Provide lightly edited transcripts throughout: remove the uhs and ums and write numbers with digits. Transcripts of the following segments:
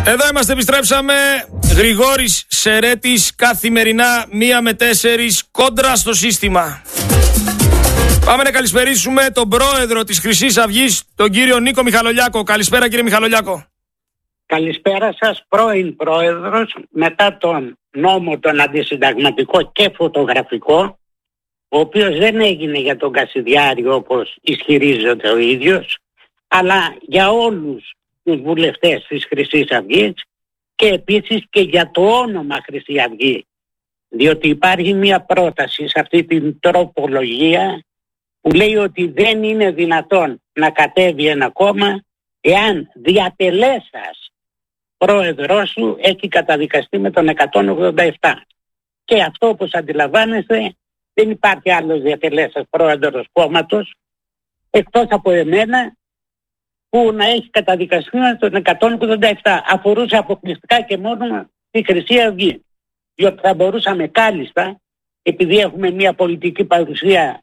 Εδώ είμαστε, επιστρέψαμε. Γρηγόρης Σερέτης, καθημερινά 1 με 4, κόντρα στο σύστημα. Πάμε να καλησπερίσουμε τον πρόεδρο της Χρυσής Αυγής, τον κύριο Νίκο Μιχαλολιάκο. Καλησπέρα, κύριε Μιχαλολιάκο. Καλησπέρα σας, πρώην πρόεδρος, μετά τον νόμο τον αντισυνταγματικό και φωτογραφικό, ο οποίος δεν έγινε για τον Κασιδιάρη όπως ισχυρίζεται ο ίδιος, αλλά για όλους τους βουλευτές της Χρυσής Αυγής και επίσης και για το όνομα Χρυσή Αυγή. Διότι υπάρχει μια πρόταση σε αυτή την τροπολογία που λέει ότι δεν είναι δυνατόν να κατέβει ένα κόμμα εάν διατελέσας πρόεδρός σου έχει καταδικαστεί με τον 187. Και αυτό, όπως αντιλαμβάνεστε, δεν υπάρχει άλλος διατελέσας πρόεδρος κόμματος εκτός από εμένα που να έχει καταδικαστεί με τον 187. Αφορούσε αποκλειστικά και μόνο τη Χρυσή Αυγή. Διότι θα μπορούσαμε κάλλιστα, επειδή έχουμε μια πολιτική παρουσία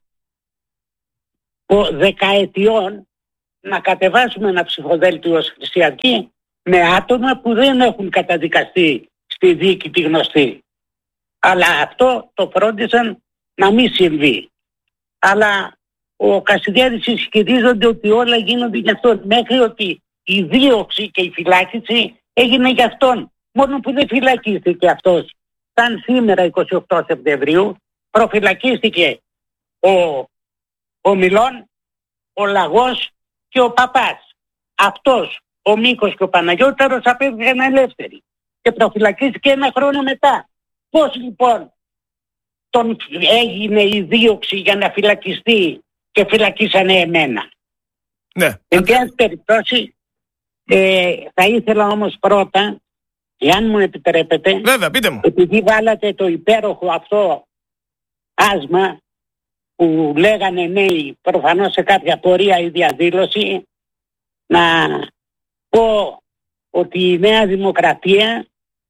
δεκαετιών, να κατεβάσουμε ένα ψηφοδέλτιο ως Χρυσή Αυγή με άτομα που δεν έχουν καταδικαστεί στη δίκη τη γνωστή. Αλλά αυτό το φρόντισαν να μην συμβεί. Αλλά ο Κασιδιάρης ισχυρίζονται ότι όλα γίνονται για αυτόν, μέχρι ότι η δίωξη και η φυλάκιση έγινε για αυτόν. Μόνο που δεν φυλακίστηκε αυτός. Σαν σήμερα 28 Σεπτεμβρίου προφυλακίστηκε ο Μιλών, ο Λαγός και ο Παπάς. Αυτός, ο Μίκος και ο Παναγιώταρος απέφυγαν ελεύθεροι και προφυλακίστηκε ένα χρόνο μετά. Πώς λοιπόν τον έγινε η δίωξη για να φυλακιστεί και φυλακίσανε εμένα? Ναι. Εν πάση περιπτώσει, θα ήθελα όμως πρώτα, εάν μου επιτρέπετε, βέβαια, πείτε μου. επειδή βάλατε το υπέροχο αυτό άσμα που λέγανε νέοι, προφανώς σε κάποια πορεία ή διαδήλωση, να πω ότι η Νέα Δημοκρατία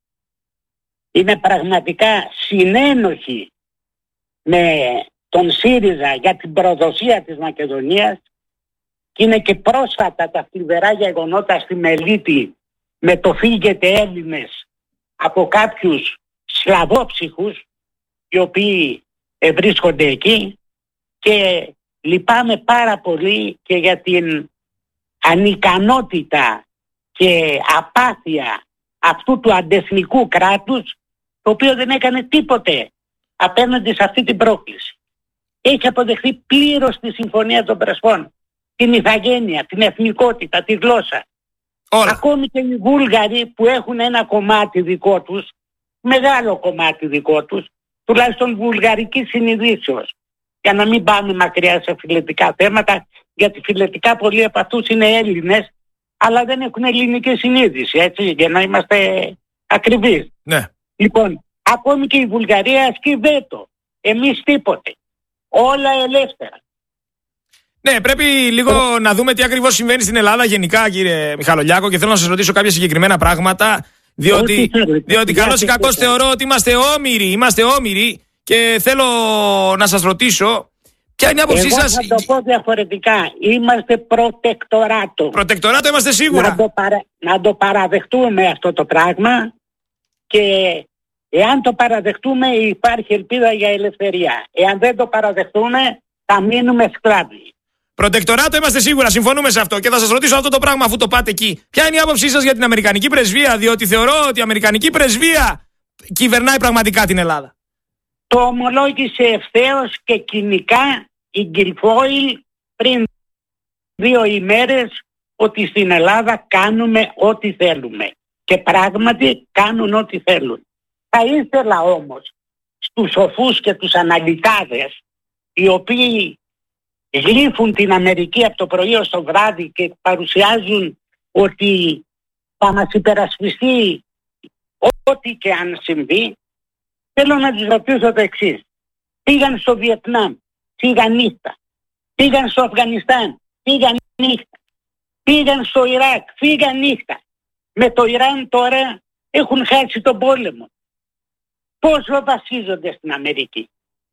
είναι πραγματικά συνένοχη με τον ΣΥΡΙΖΑ για την προδοσία της Μακεδονίας και είναι και πρόσφατα τα θλιβερά γεγονότα στη Μελίτη με το φύγετε Έλληνες από κάποιους σλαβόψυχους οι οποίοι βρίσκονται εκεί, και λυπάμαι πάρα πολύ και για την ανικανότητα και απάθεια αυτού του αντεθνικού κράτους, το οποίο δεν έκανε τίποτε απέναντι σε αυτή την πρόκληση. Έχει αποδεχθεί πλήρως τη Συμφωνία των Πρεσπών, την ηθαγένεια, την εθνικότητα, τη γλώσσα. Όλα. Ακόμη και οι Βούλγαροι που έχουν ένα κομμάτι δικό τους, μεγάλο κομμάτι δικό τους, τουλάχιστον βουλγαρικής συνειδήσεως, για να μην πάμε μακριά σε φιλετικά θέματα, γιατί φιλετικά πολλοί από αυτούς είναι Έλληνες, αλλά δεν έχουν ελληνική συνείδηση, έτσι, για να είμαστε ακριβείς. Ναι. Λοιπόν, ακόμη και η Βουλγαρία ασκεί βέτο. Εμείς τίποτε. Όλα ελεύθερα. Ναι, πρέπει λίγο να δούμε τι ακριβώς συμβαίνει στην Ελλάδα γενικά, κύριε Μιχαλολιάκο, και θέλω να σας ρωτήσω κάποια συγκεκριμένα πράγματα, διότι καλώς ή κακώς θεωρώ ότι είμαστε όμηροι και θέλω να σας ρωτήσω ποια είναι η άποψή σας. Θα το πω διαφορετικά. Είμαστε προτεκτοράτο. Προτεκτοράτο είμαστε σίγουρα. Να το παραδεχτούμε αυτό το πράγμα, και εάν το παραδεχτούμε υπάρχει ελπίδα για ελευθερία. Εάν δεν το παραδεχτούμε θα μείνουμε σκλάβοι. Προτεκτοράτο είμαστε σίγουρα, συμφωνούμε σε αυτό. Και θα σας ρωτήσω αυτό το πράγμα αφού το πάτε εκεί. Ποια είναι η άποψή σας για την Αμερικανική πρεσβεία, διότι θεωρώ ότι η Αμερικανική πρεσβεία κυβερνάει πραγματικά την Ελλάδα. Το ομολόγησε ευθέως και κοινικά η Γκυλφόιλ πριν 2 ημέρες ότι στην Ελλάδα κάνουμε ό,τι θέλουμε. Και πράγματι κάνουν ό,τι θέλουν. Θα ήθελα όμως στους σοφούς και τους αναλυτάδες, οι οποίοι γλύφουν την Αμερική από το πρωί ως το βράδυ και παρουσιάζουν ότι θα μας υπερασπιστεί ό,τι και αν συμβεί, θέλω να τους ρωτήσω το εξής. Πήγαν στο Βιετνάμ, πήγαν νύχτα. Πήγαν στο Αφγανιστάν, πήγαν νύχτα. Πήγαν στο Ιράκ, πήγαν νύχτα. Με το Ιράν τώρα έχουν χάσει τον πόλεμο. Πόσο βασίζονται στην Αμερική?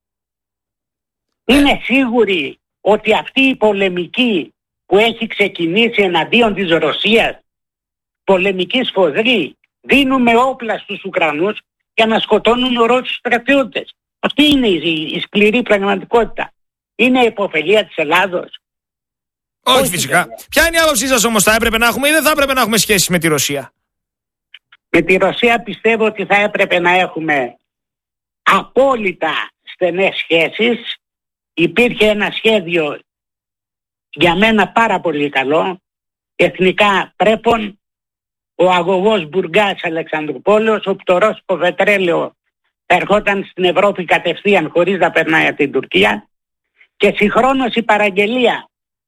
Είναι σίγουροι ότι αυτή η πολεμική που έχει ξεκινήσει εναντίον της Ρωσίας πολεμική σφοδρή δίνουμε όπλα στους Ουκρανούς για να σκοτώνουν Ρώσους στρατιώτες. Αυτή είναι η σκληρή πραγματικότητα. Είναι η υποφελία της Ελλάδος? Όχι φυσικά. Ποια είναι η άποψή σας όμως, θα έπρεπε να έχουμε ή δεν θα έπρεπε να έχουμε σχέσεις με τη Ρωσία? Με τη Ρωσία πιστεύω ότι θα έπρεπε να έχουμε απόλυτα στενές σχέσεις. Υπήρχε ένα σχέδιο για μένα πάρα πολύ καλό, εθνικά πρέπον, ο αγωγός Μπουργκάς Αλεξανδρούπολης, όπου το ρώσικο πετρέλαιο ερχόταν στην Ευρώπη κατευθείαν χωρίς να περνάει από την Τουρκία, και συγχρόνως η παραγγελία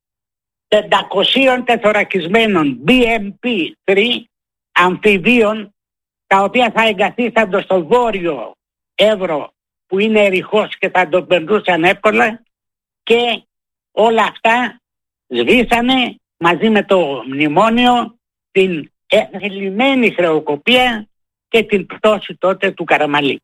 500 τεθωρακισμένων BMP-3 αμφιβίων, τα οποία θα εγκαθίστανται στο βόρειο Εύρο που είναι ερειχός και θα τον περνούσαν εύκολα, και όλα αυτά σβήσανε μαζί με το μνημόνιο, την εθελημένη χρεοκοπία και την πτώση τότε του Καραμαλή.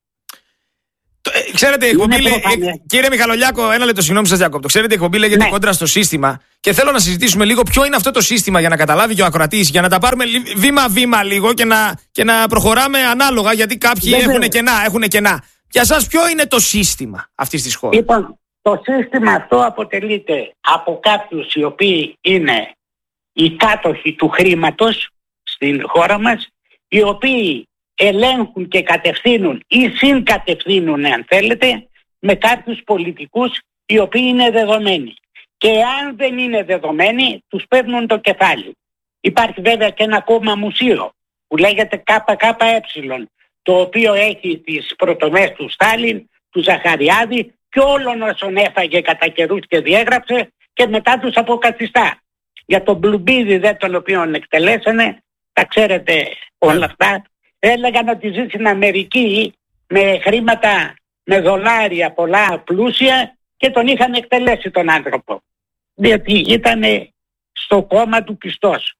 Ξέρετε, η εκπομπή κύριε Μιχαλολιάκο, ένα λεπτό, συγγνώμη σας διακόπτω. Ξέρετε, η εκπομπή λέγεται Κόντρα στο σύστημα, και θέλω να συζητήσουμε λίγο ποιο είναι αυτό το σύστημα για να καταλάβει και ο ακροατής, για να τα πάρουμε βήμα-βήμα λίγο και να προχωράμε ανάλογα, γιατί κάποιοι έχουν κενά. Για σας, ποιο είναι το σύστημα αυτής της χώρας? Λοιπόν, το σύστημα αυτό αποτελείται από κάποιους οι οποίοι είναι οι κάτοχοι του χρήματος στην χώρα μας, οι οποίοι ελέγχουν και κατευθύνουν ή συγκατευθύνουν, αν θέλετε, με κάποιους πολιτικούς οι οποίοι είναι δεδομένοι. Και αν δεν είναι δεδομένοι, τους παίρνουν το κεφάλι. Υπάρχει βέβαια και ένα κόμμα μουσείο που λέγεται ΚΚΕ, το οποίο έχει τις πρωτομές του Στάλιν, του Ζαχαριάδη και όλων όσων έφαγε κατά καιρούς και διέγραψε, και μετά τους αποκαθιστά. Για τον Μπλουμπίδη τον οποίον εκτελέσανε, τα ξέρετε όλα αυτά. Έλεγαν ότι ζει στην Αμερική με χρήματα, με δολάρια πολλά πλούσια, και τον είχαν εκτελέσει τον άνθρωπο, διότι ήταν στο κόμμα του πιστός.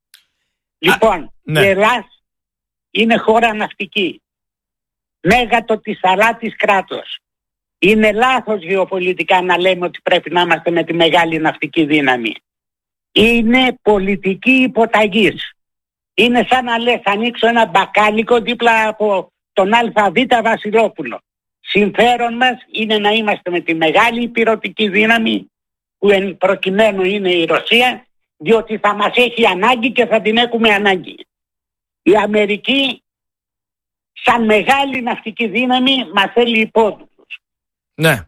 Λοιπόν, η Ελλάδα είναι χώρα ναυτική, μέγατο της αλάτης κράτος. Είναι λάθος γεωπολιτικά να λέμε ότι πρέπει να είμαστε με τη μεγάλη ναυτική δύναμη. Είναι πολιτική υποταγής. Είναι σαν να λες ανοίξω ένα μπακάλικο δίπλα από τον ΑΒ Βασιλόπουλο. Συμφέρον μας είναι να είμαστε με τη μεγάλη υπηρετική δύναμη, που εν προκειμένου είναι η Ρωσία, διότι θα μας έχει ανάγκη και θα την έχουμε ανάγκη. Η Αμερική σαν μεγάλη ναυτική δύναμη μας θέλει υπόδουλους. Ναι.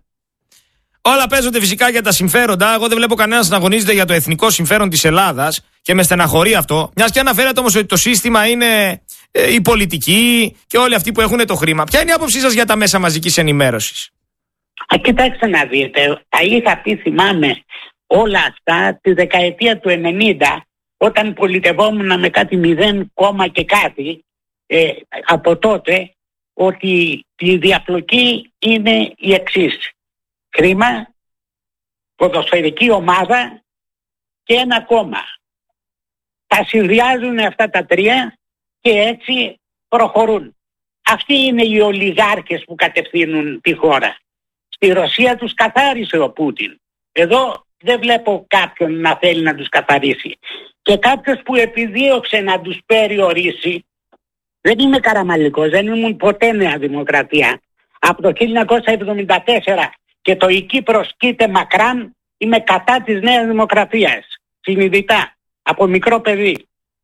Όλα παίζονται φυσικά για τα συμφέροντα. Εγώ δεν βλέπω κανένας να αγωνίζεται για το εθνικό συμφέρον της Ελλάδας, και με στεναχωρεί αυτό. Μιας και αναφέρατε όμως ότι το σύστημα είναι η πολιτική και όλοι αυτοί που έχουν το χρήμα. Ποια είναι η άποψή σας για τα μέσα μαζικής ενημέρωσης? Κοιτάξτε να δείτε, τα είχα πει, θυμάμαι όλα αυτά τη δεκαετία του 90, όταν πολιτευόμουν με κάτι 0, και κάτι από τότε, ότι η διαπλοκή είναι η εξής: χρήμα, ποδοσφαιρική ομάδα και ένα κόμμα. Τα συνδυάζουν αυτά τα τρία και έτσι προχωρούν. Αυτοί είναι οι ολιγάρχες που κατευθύνουν τη χώρα. Στη Ρωσία τους καθάρισε ο Πούτιν. Εδώ δεν βλέπω κάποιον να θέλει να τους καθαρίσει. Και κάποιος που επιδίωξε να τους περιορίσει, δεν είμαι Καραμαλικός, δεν ήμουν ποτέ Νέα Δημοκρατία. Από το 1974 και το «Η Κύπρος κοίται μακράν» είμαι κατά της Νέας Δημοκρατίας. Συνειδητά, από μικρό παιδί.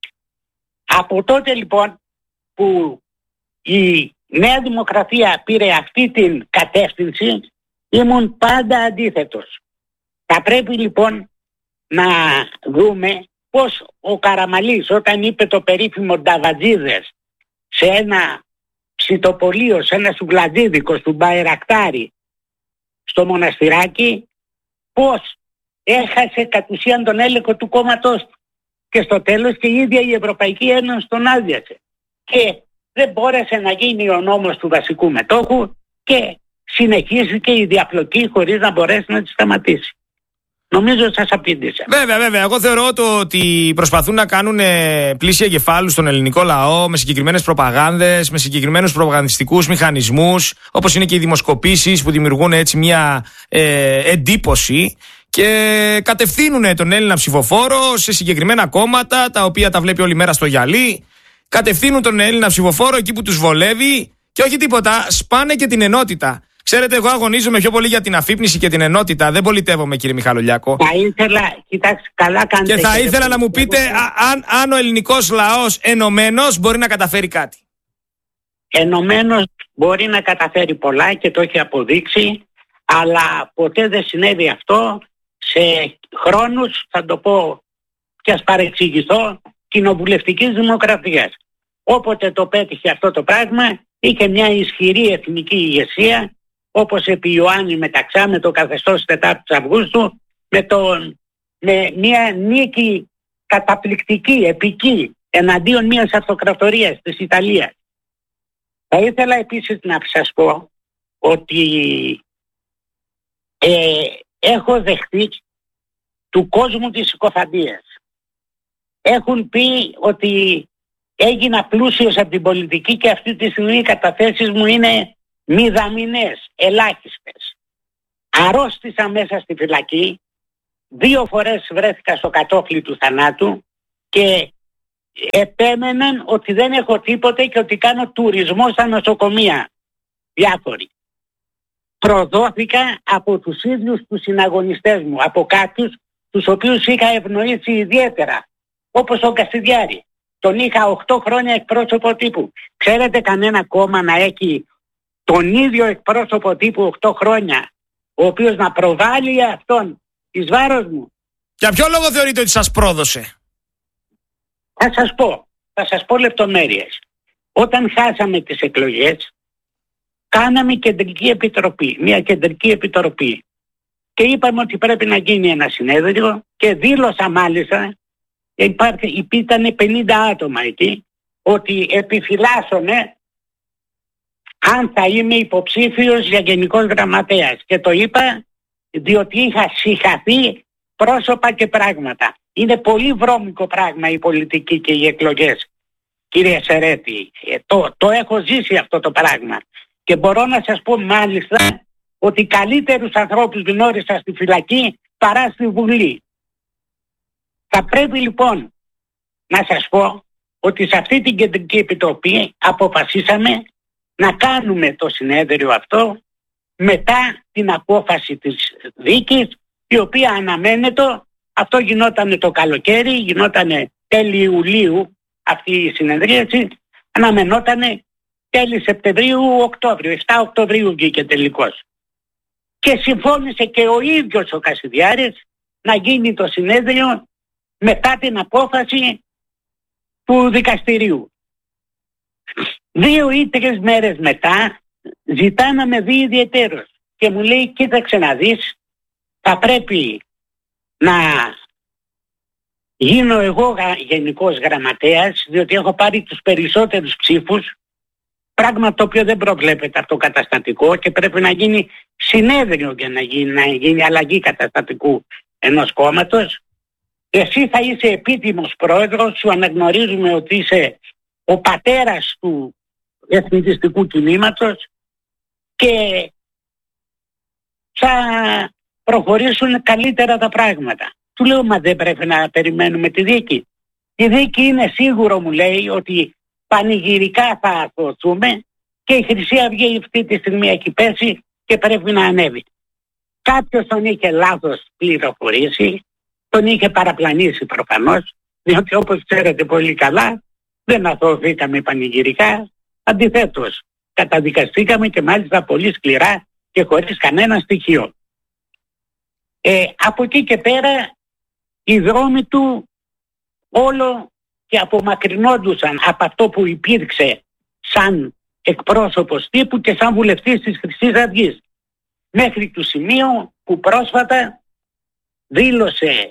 Από τότε λοιπόν που η Νέα Δημοκρατία πήρε αυτή την κατεύθυνση, ήμουν πάντα αντίθετος. Θα πρέπει λοιπόν να δούμε πώς ο Καραμαλής, όταν είπε το περίφημο Νταβατζίδες σε ένα ψητοπολείο, σε ένα σουβλατζίδικο του Μπαϊρακτάρι στο Μοναστηράκι, πώς έχασε κατ' ουσίαν τον έλεγχο του κόμματός του, και στο τέλος και η ίδια η Ευρωπαϊκή Ένωση τον άδειασε και δεν μπόρεσε να γίνει ο νόμος του βασικού μετόχου και συνεχίστηκε η διαπλοκή χωρίς να μπορέσει να τη σταματήσει. Νομίζω σας απήντησα. Βέβαια. Εγώ θεωρώ ότι προσπαθούν να κάνουν πλήση εγκεφάλου στον ελληνικό λαό με συγκεκριμένες προπαγάνδες, με συγκεκριμένους προπαγανδιστικούς μηχανισμούς, όπως είναι και οι δημοσκοπήσεις που δημιουργούν έτσι μια εντύπωση. και κατευθύνουν τον Έλληνα ψηφοφόρο σε συγκεκριμένα κόμματα, τα οποία τα βλέπει όλη μέρα στο γυαλί. Κατευθύνουν τον Έλληνα ψηφοφόρο εκεί που τους βολεύει και όχι τίποτα, σπάνε και την ενότητα. Ξέρετε, εγώ αγωνίζομαι πιο πολύ για την αφύπνιση και την ενότητα. Δεν πολιτεύομαι, κύριε Μιχαλολιάκο. Θα ήθελα, κοιτάξτε, καλά κάνετε. Και θα ήθελα να μου πείτε αν ο ελληνικός λαός ενωμένος μπορεί να καταφέρει κάτι. Ενωμένος μπορεί να καταφέρει πολλά και το έχει αποδείξει, αλλά ποτέ δεν συνέβη αυτό σε χρόνους, θα το πω και ας παρεξηγηθώ, κοινοβουλευτικής δημοκρατίας. Όποτε το πέτυχε αυτό το πράγμα, είχε μια ισχυρή εθνική ηγεσία, όπως επί Ιωάννη Μεταξά με το καθεστώς 4 Αυγούστου, με μια νίκη καταπληκτική, επική, εναντίον μιας αυτοκρατορίας της Ιταλίας. Θα ήθελα επίσης να σας πω ότι έχω δεχτεί του κόσμου τις συκοφαντίες. Έχουν πει ότι έγινα πλούσιος από την πολιτική και αυτή τη στιγμή οι καταθέσεις μου είναι μηδαμινές, ελάχιστες. Αρρώστησα μέσα στη φυλακή, 2 φορές βρέθηκα στο κατόφλι του θανάτου και επέμεναν ότι δεν έχω τίποτε και ότι κάνω τουρισμό στα νοσοκομεία. Διάφοροι. Προδόθηκα από τους ίδιους τους συναγωνιστές μου, από κάποιους τους οποίους είχα ευνοήσει ιδιαίτερα, όπως ο Κασιδιάρη. Τον είχα 8 χρόνια εκπρόσωπο τύπου. Ξέρετε κανένα κόμμα να έχει τον ίδιο εκπρόσωπο τύπου 8 χρόνια, ο οποίος να προβάλλει αυτόν εις βάρος μου? Για ποιο λόγο θεωρείτε ότι σας πρόδωσε? Θα σας πω λεπτομέρειες. Όταν χάσαμε τις εκλογές, κάναμε κεντρική επιτροπή, μια κεντρική επιτροπή. Και είπαμε ότι πρέπει να γίνει ένα συνέδριο και δήλωσα μάλιστα, υπήρχαν 50 άτομα εκεί, ότι επιφυλάσσομαι αν θα είμαι υποψήφιος για γενικός γραμματέας. Και το είπα διότι είχα συγχαθεί πρόσωπα και πράγματα. Είναι πολύ βρώμικο πράγμα η πολιτική και οι εκλογές, κύριε Σερέτη. Το έχω ζήσει αυτό το πράγμα. Και μπορώ να σας πω μάλιστα ότι καλύτερους ανθρώπους γνώρισα στη φυλακή παρά στη Βουλή. Θα πρέπει λοιπόν να σας πω ότι σε αυτή την κεντρική επιτροπή αποφασίσαμε να κάνουμε το συνέδριο αυτό μετά την απόφαση της δίκης, η οποία αναμένεται. Αυτό γινόταν το καλοκαίρι, γινόταν τέλη Ιουλίου αυτή η συνεδρίαση, αναμενόταν τέλη Σεπτεμβρίου-Οκτώβριου, 7 Οκτωβρίου βγήκε τελικώς. Και συμφώνησε και ο ίδιος ο Κασιδιάρης να γίνει το συνέδριο μετά την απόφαση του δικαστηρίου. 2 ή 3 μέρες μετά ζητά να με δει ιδιαιτέρως και μου λέει, κοίταξε να δεις, θα πρέπει να γίνω εγώ γενικός γραμματέας, διότι έχω πάρει τους περισσότερους ψήφους, πράγμα το οποίο δεν προβλέπεται από το καταστατικό και πρέπει να γίνει συνέδριο για να γίνει αλλαγή καταστατικού ενός κόμματος. Εσύ θα είσαι επίτιμος πρόεδρος, σου αναγνωρίζουμε ότι είσαι ο πατέρας του εθνικιστικού κινήματος και θα προχωρήσουν καλύτερα τα πράγματα. Του λέω, μα δεν πρέπει να περιμένουμε τη δίκη? Η δίκη είναι σίγουρο, μου λέει, ότι πανηγυρικά θα αθωωθούμε και η Χρυσή Αυγή αυτή τη στιγμή έχει πέσει και πρέπει να ανέβει. Κάποιος τον είχε λάθος πληροφορήσει, τον είχε παραπλανήσει προφανώς, διότι όπως ξέρετε πολύ καλά δεν αθωωθήκαμε πανηγυρικά, αντιθέτως καταδικαστήκαμε και μάλιστα πολύ σκληρά και χωρίς κανένα στοιχείο. Από εκεί και πέρα οι δρόμοι του όλο και απομακρυνόντουσαν από αυτό που υπήρξε σαν εκπρόσωπος τύπου και σαν βουλευτής της Χρυσής Αυγής, μέχρι του σημείου που πρόσφατα δήλωσε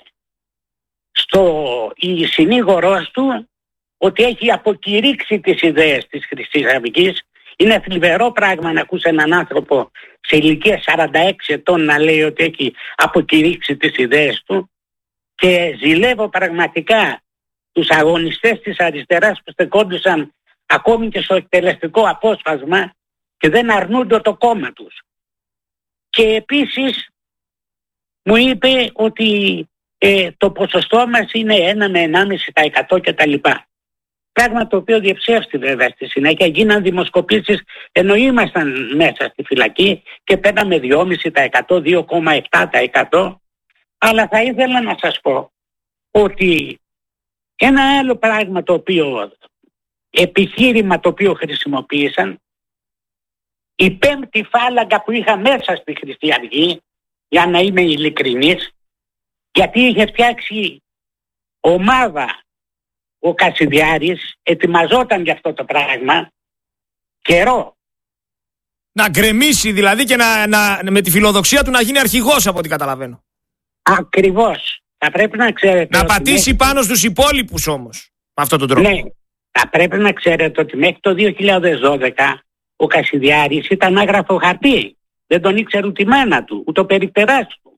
η συνήγορός του ότι έχει αποκηρύξει τις ιδέες της Χρυσής Αυγής. Είναι θλιβερό πράγμα να ακούς έναν άνθρωπο σε ηλικία 46 ετών να λέει ότι έχει αποκηρύξει τις ιδέες του, και ζηλεύω πραγματικά τους αγωνιστές της αριστεράς που στεκόντουσαν ακόμη και στο εκτελεστικό απόσπασμα και δεν αρνούνται το κόμμα τους. Και επίσης μου είπε ότι το ποσοστό μας είναι 1 με 1,5% κτλ. Πράγμα το οποίο διεψεύστηκε βέβαια στη συνέχεια. Γίναν δημοσκοπήσεις ενώ ήμασταν μέσα στη φυλακή και πέραμε 2,5%, 2,7%. Αλλά θα ήθελα να σας πω ότι ένα άλλο πράγμα επιχείρημα το οποίο χρησιμοποίησαν, η πέμπτη φάλαγγα που είχα μέσα στη Χρυσή Αυγή, για να είμαι ειλικρινής, γιατί είχε φτιάξει ομάδα ο Κασιδιάρης, ετοιμαζόταν για αυτό το πράγμα καιρό. Να γκρεμίσει δηλαδή και με τη φιλοδοξία του να γίνει αρχηγός, από ό,τι καταλαβαίνω. Ακριβώς. Θα πρέπει να ξέρετε. Να πατήσει πάνω στους υπόλοιπους όμως, με αυτόν τον τρόπο. Ναι. Θα πρέπει να ξέρετε ότι μέχρι το 2012 ο Κασιδιάρης ήταν άγραφο χαρτί. Δεν τον ήξερε ούτε η μάνα του, ούτε ο περιπτεράς του.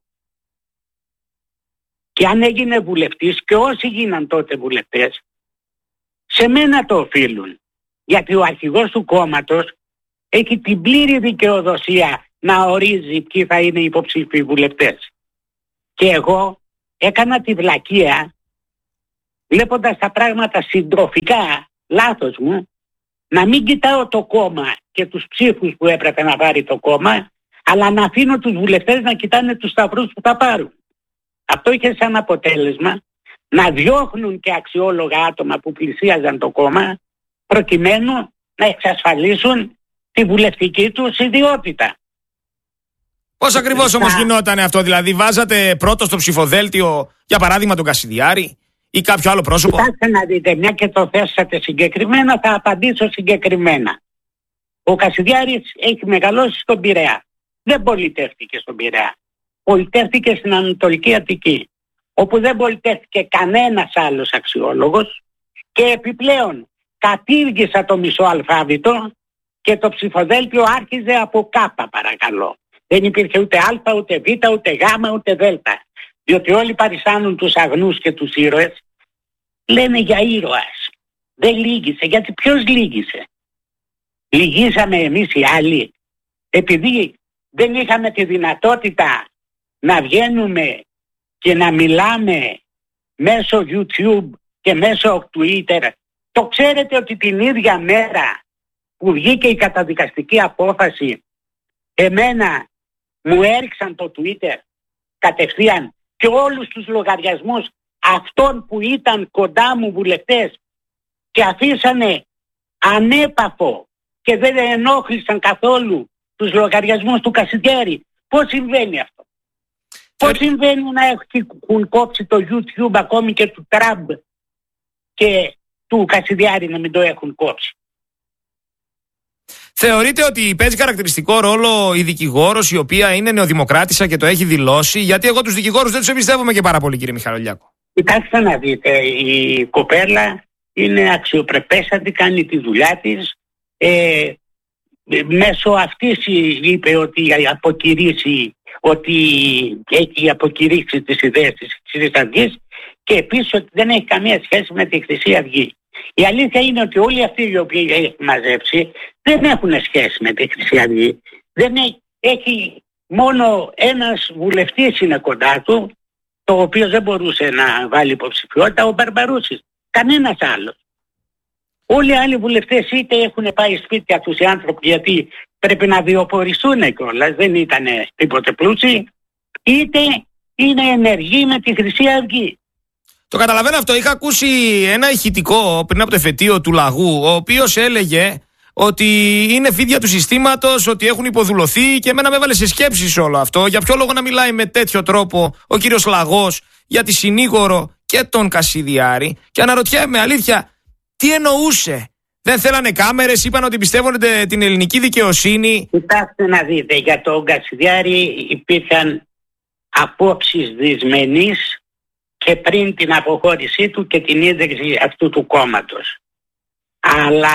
Και αν έγινε βουλευτής, και όσοι γίναν τότε βουλευτές, σε μένα το οφείλουν. Γιατί ο αρχηγός του κόμματος έχει την πλήρη δικαιοδοσία να ορίζει ποιοι θα είναι οι υποψήφιοι βουλευτές. Και εγώ έκανα τη βλακεία, βλέποντας τα πράγματα συντροφικά, λάθος μου, να μην κοιτάω το κόμμα και τους ψήφους που έπρεπε να πάρει το κόμμα, αλλά να αφήνω τους βουλευτές να κοιτάνε τους σταυρούς που θα πάρουν. Αυτό είχε σαν αποτέλεσμα να διώχνουν και αξιόλογα άτομα που πλησίαζαν το κόμμα, προκειμένου να εξασφαλίσουν τη βουλευτική τους ιδιότητα. Πώς ακριβώς όμως γινόταν αυτό, δηλαδή βάζατε πρώτο στο ψηφοδέλτιο, για παράδειγμα, τον Κασιδιάρη ή κάποιο άλλο πρόσωπο? Κοιτάξτε να δείτε, μια και το θέσατε συγκεκριμένα, θα απαντήσω συγκεκριμένα. Ο Κασιδιάρης έχει μεγαλώσει στον Πειραιά. Δεν πολιτεύτηκε στον Πειραιά. Πολιτεύτηκε στην Ανατολική Αττική, όπου δεν πολιτεύτηκε κανένας άλλος αξιόλογος, και επιπλέον κατήργησα το μισό αλφάβητο και το ψηφοδέλτιο άρχιζε από Κάπα, παρακαλώ. Δεν υπήρχε ούτε Α, ούτε Β, ούτε Γ, ούτε Δ. Διότι όλοι παρισάνουν τους αγνούς και τους ήρωες. Λένε για ήρωας. Δεν λύγησε. Γιατί ποιος λύγησε? Λυγίσαμε εμείς οι άλλοι, επειδή δεν είχαμε τη δυνατότητα να βγαίνουμε και να μιλάμε μέσω YouTube και μέσω Twitter. Το ξέρετε ότι την ίδια μέρα που βγήκε η καταδικαστική απόφαση, εμένα μου έριξαν το Twitter κατευθείαν και όλους τους λογαριασμούς αυτών που ήταν κοντά μου βουλευτές, και αφήσανε ανέπαφο και δεν ενόχλησαν καθόλου τους λογαριασμούς του Κασιδιάρη. Πώς συμβαίνει αυτό? Πώς συμβαίνει να έχουν κόψει το YouTube ακόμη και του Τραμπ και του Κασιδιάρη να μην το έχουν κόψει? Θεωρείτε ότι παίζει χαρακτηριστικό ρόλο η δικηγόρος, η οποία είναι νεοδημοκράτησα και το έχει δηλώσει? Γιατί εγώ τους δικηγόρους δεν τους εμπιστεύομαι και πάρα πολύ, κύριε Μιχαλολιάκο. Κοιτάξτε να δείτε, η κοπέλα είναι αξιοπρεπέστατη, κάνει τη δουλειά της. Μέσω αυτής είπε ότι έχει αποκηρύξει τις ιδέες της Χρυσής Αυγής, και επίσης ότι δεν έχει καμία σχέση με τη Χρυσή Αυγή. Η αλήθεια είναι ότι όλοι αυτοί οι οποίοι έχει μαζέψει δεν έχουν σχέση με τη Χρυσή Αυγή. Έχει μόνο ένας βουλευτής είναι κοντά του, το οποίο δεν μπορούσε να βάλει υποψηφιότητα, ο Μπαρμπαρούσης. Κανένας άλλος. Όλοι οι άλλοι βουλευτές είτε έχουν πάει σπίτια τους οι άνθρωποι, γιατί πρέπει να βιοποριστούν κιόλας, δεν ήταν τίποτε πλούσιοι, είτε είναι ενεργοί με τη Χρυσή Αυγή. Το καταλαβαίνω αυτό. Είχα ακούσει ένα ηχητικό πριν από το εφετείο του Λαγού, ο οποίος έλεγε ότι είναι φίδια του συστήματος, ότι έχουν υποδουλωθεί, και εμένα με έβαλε σε σκέψεις όλο αυτό. Για ποιο λόγο να μιλάει με τέτοιο τρόπο ο κύριος Λαγός για τη συνήγορο και τον Κασιδιάρη? Και αναρωτιέμαι, αλήθεια, τι εννοούσε? Δεν θέλανε κάμερες, είπαν ότι πιστεύονται την ελληνική δικαιοσύνη? Κοιτάξτε να δείτε, για τον Κασιδιάρη υπήρχαν απόψεις δυσμενείς και πριν την αποχώρησή του και την ίδρυση αυτού του κόμματος. Αλλά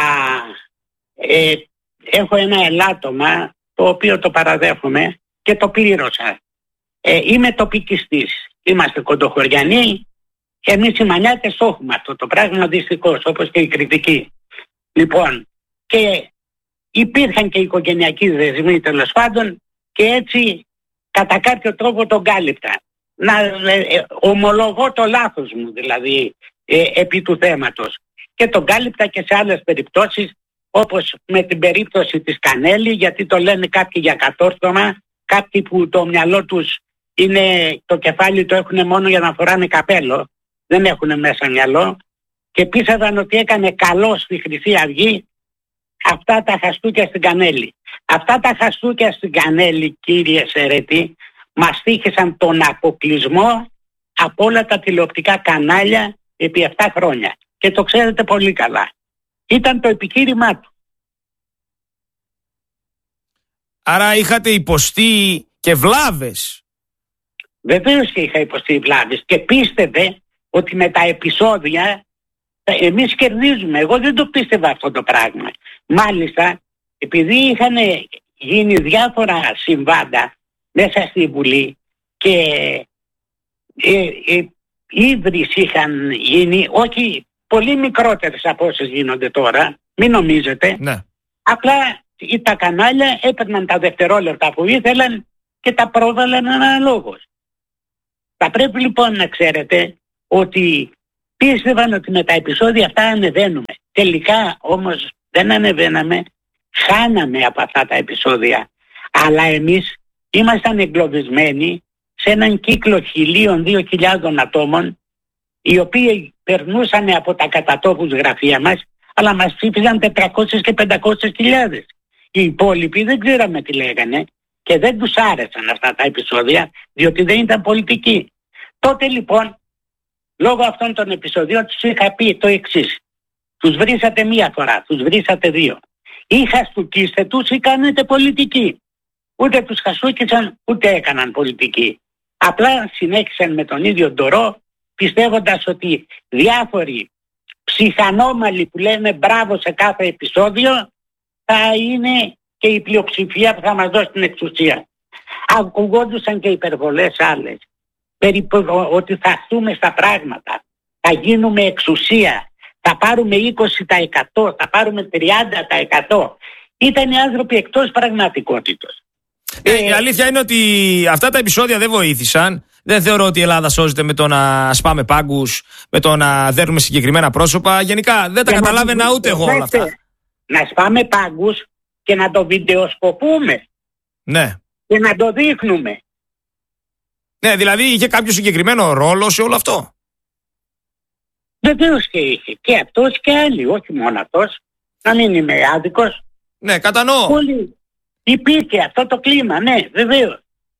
έχω ένα ελάττωμα το οποίο το παραδέχομαι και το πλήρωσα. Είμαι τοπικιστής, είμαστε κοντοχωριανοί, και εμείς οι Μανιάτες το έχουμε αυτό το πράγμα δυστυχώς, όπως και η κριτική. Λοιπόν, και υπήρχαν και οικογενειακοί δεσμοί τέλος πάντων, και έτσι κατά κάποιο τρόπο τον κάλυπτα. Να ομολογώ το λάθος μου δηλαδή επί του θέματος. Και τον κάλυπτα και σε άλλες περιπτώσεις, όπως με την περίπτωση της Κανέλη, γιατί το λένε κάποιοι για κατόρθωμα, κάποιοι που το μυαλό τους είναι, το κεφάλι το έχουν μόνο για να φοράνε καπέλο, δεν έχουν μέσα μυαλό, και πίστευαν ότι έκανε καλό στη Χρυσή Αυγή αυτά τα χαστούκια στην Κανέλη. Αυτά τα χαστούκια στην Κανέλη, κύριε Σερέτη, μας τύχησαν τον αποκλεισμό από όλα τα τηλεοπτικά κανάλια επί 7 χρόνια. Και το ξέρετε πολύ καλά. Ήταν το επιχείρημά του. Άρα είχατε υποστεί και βλάβες. Βεβαίως και είχα υποστεί βλάβες. Και πίστευε ότι με τα επεισόδια εμείς κερδίζουμε. Εγώ δεν το πίστευα αυτό το πράγμα. Μάλιστα, επειδή είχαν γίνει διάφορα συμβάντα μέσα στη Βουλή και ίδρυς είχαν γίνει, όχι πολύ μικρότερες από όσες γίνονται τώρα, μην νομίζετε. Ναι. Απλά τα κανάλια έπαιρναν τα δευτερόλεπτα που ήθελαν και τα πρόβαλαν αναλόγως. Θα πρέπει λοιπόν να ξέρετε ότι πίστευαν ότι με τα επεισόδια αυτά ανεβαίνουμε. Τελικά όμως δεν ανεβαίναμε, χάναμε από αυτά τα επεισόδια. Αλλά εμείς ήμασταν εγκλωβισμένοι σε έναν κύκλο 1.000-2.000 ατόμων, οι οποίοι περνούσαν από τα κατατόπους γραφεία μας, αλλά μας ψήφιζαν 400 και 500.000. Οι υπόλοιποι δεν ξέραμε τι λέγανε και δεν τους άρεσαν αυτά τα επεισόδια, διότι δεν ήταν πολιτικοί. Τότε λοιπόν, λόγω αυτών των επεισοδίων, τους είχα πει το εξής. Τους βρήσατε μία φορά, τους βρήσατε 2. Ή χαστούκιστε τους ή κάνετε πολιτική. Ούτε τους χαστούκισαν ούτε έκαναν πολιτική. Απλά συνέχισαν με τον ίδιο ντορό, πιστεύοντας ότι διάφοροι ψυχανόμαλοι που λένε μπράβο σε κάθε επεισόδιο θα είναι και η πλειοψηφία που θα μας δώσει την εξουσία. Ακουγόντουσαν και υπερβολές άλλες. Περίπου ότι θα έρθουμε στα πράγματα, θα γίνουμε εξουσία, θα πάρουμε 20%, θα πάρουμε 30%. Ήταν οι άνθρωποι εκτός πραγματικότητας. Η αλήθεια είναι ότι αυτά τα επεισόδια δεν βοήθησαν. Δεν θεωρώ ότι η Ελλάδα σώζεται με το να σπάμε πάγκους, με το να δέρνουμε συγκεκριμένα πρόσωπα. Γενικά δεν τα καταλάβαινα ούτε εγώ όλα αυτά. Να σπάμε πάγκους και να το βιντεοσκοπούμε. Ναι. Και να το δείχνουμε. Ναι, δηλαδή είχε κάποιο συγκεκριμένο ρόλο σε όλο αυτό. Βεβαίως και είχε. Και αυτός και άλλοι, όχι μόνο αυτός. Να μην είμαι άδικος. Ναι, κατανοώ. Πολύ. Υπήρχε αυτό το κλίμα, ναι, βεβαίως.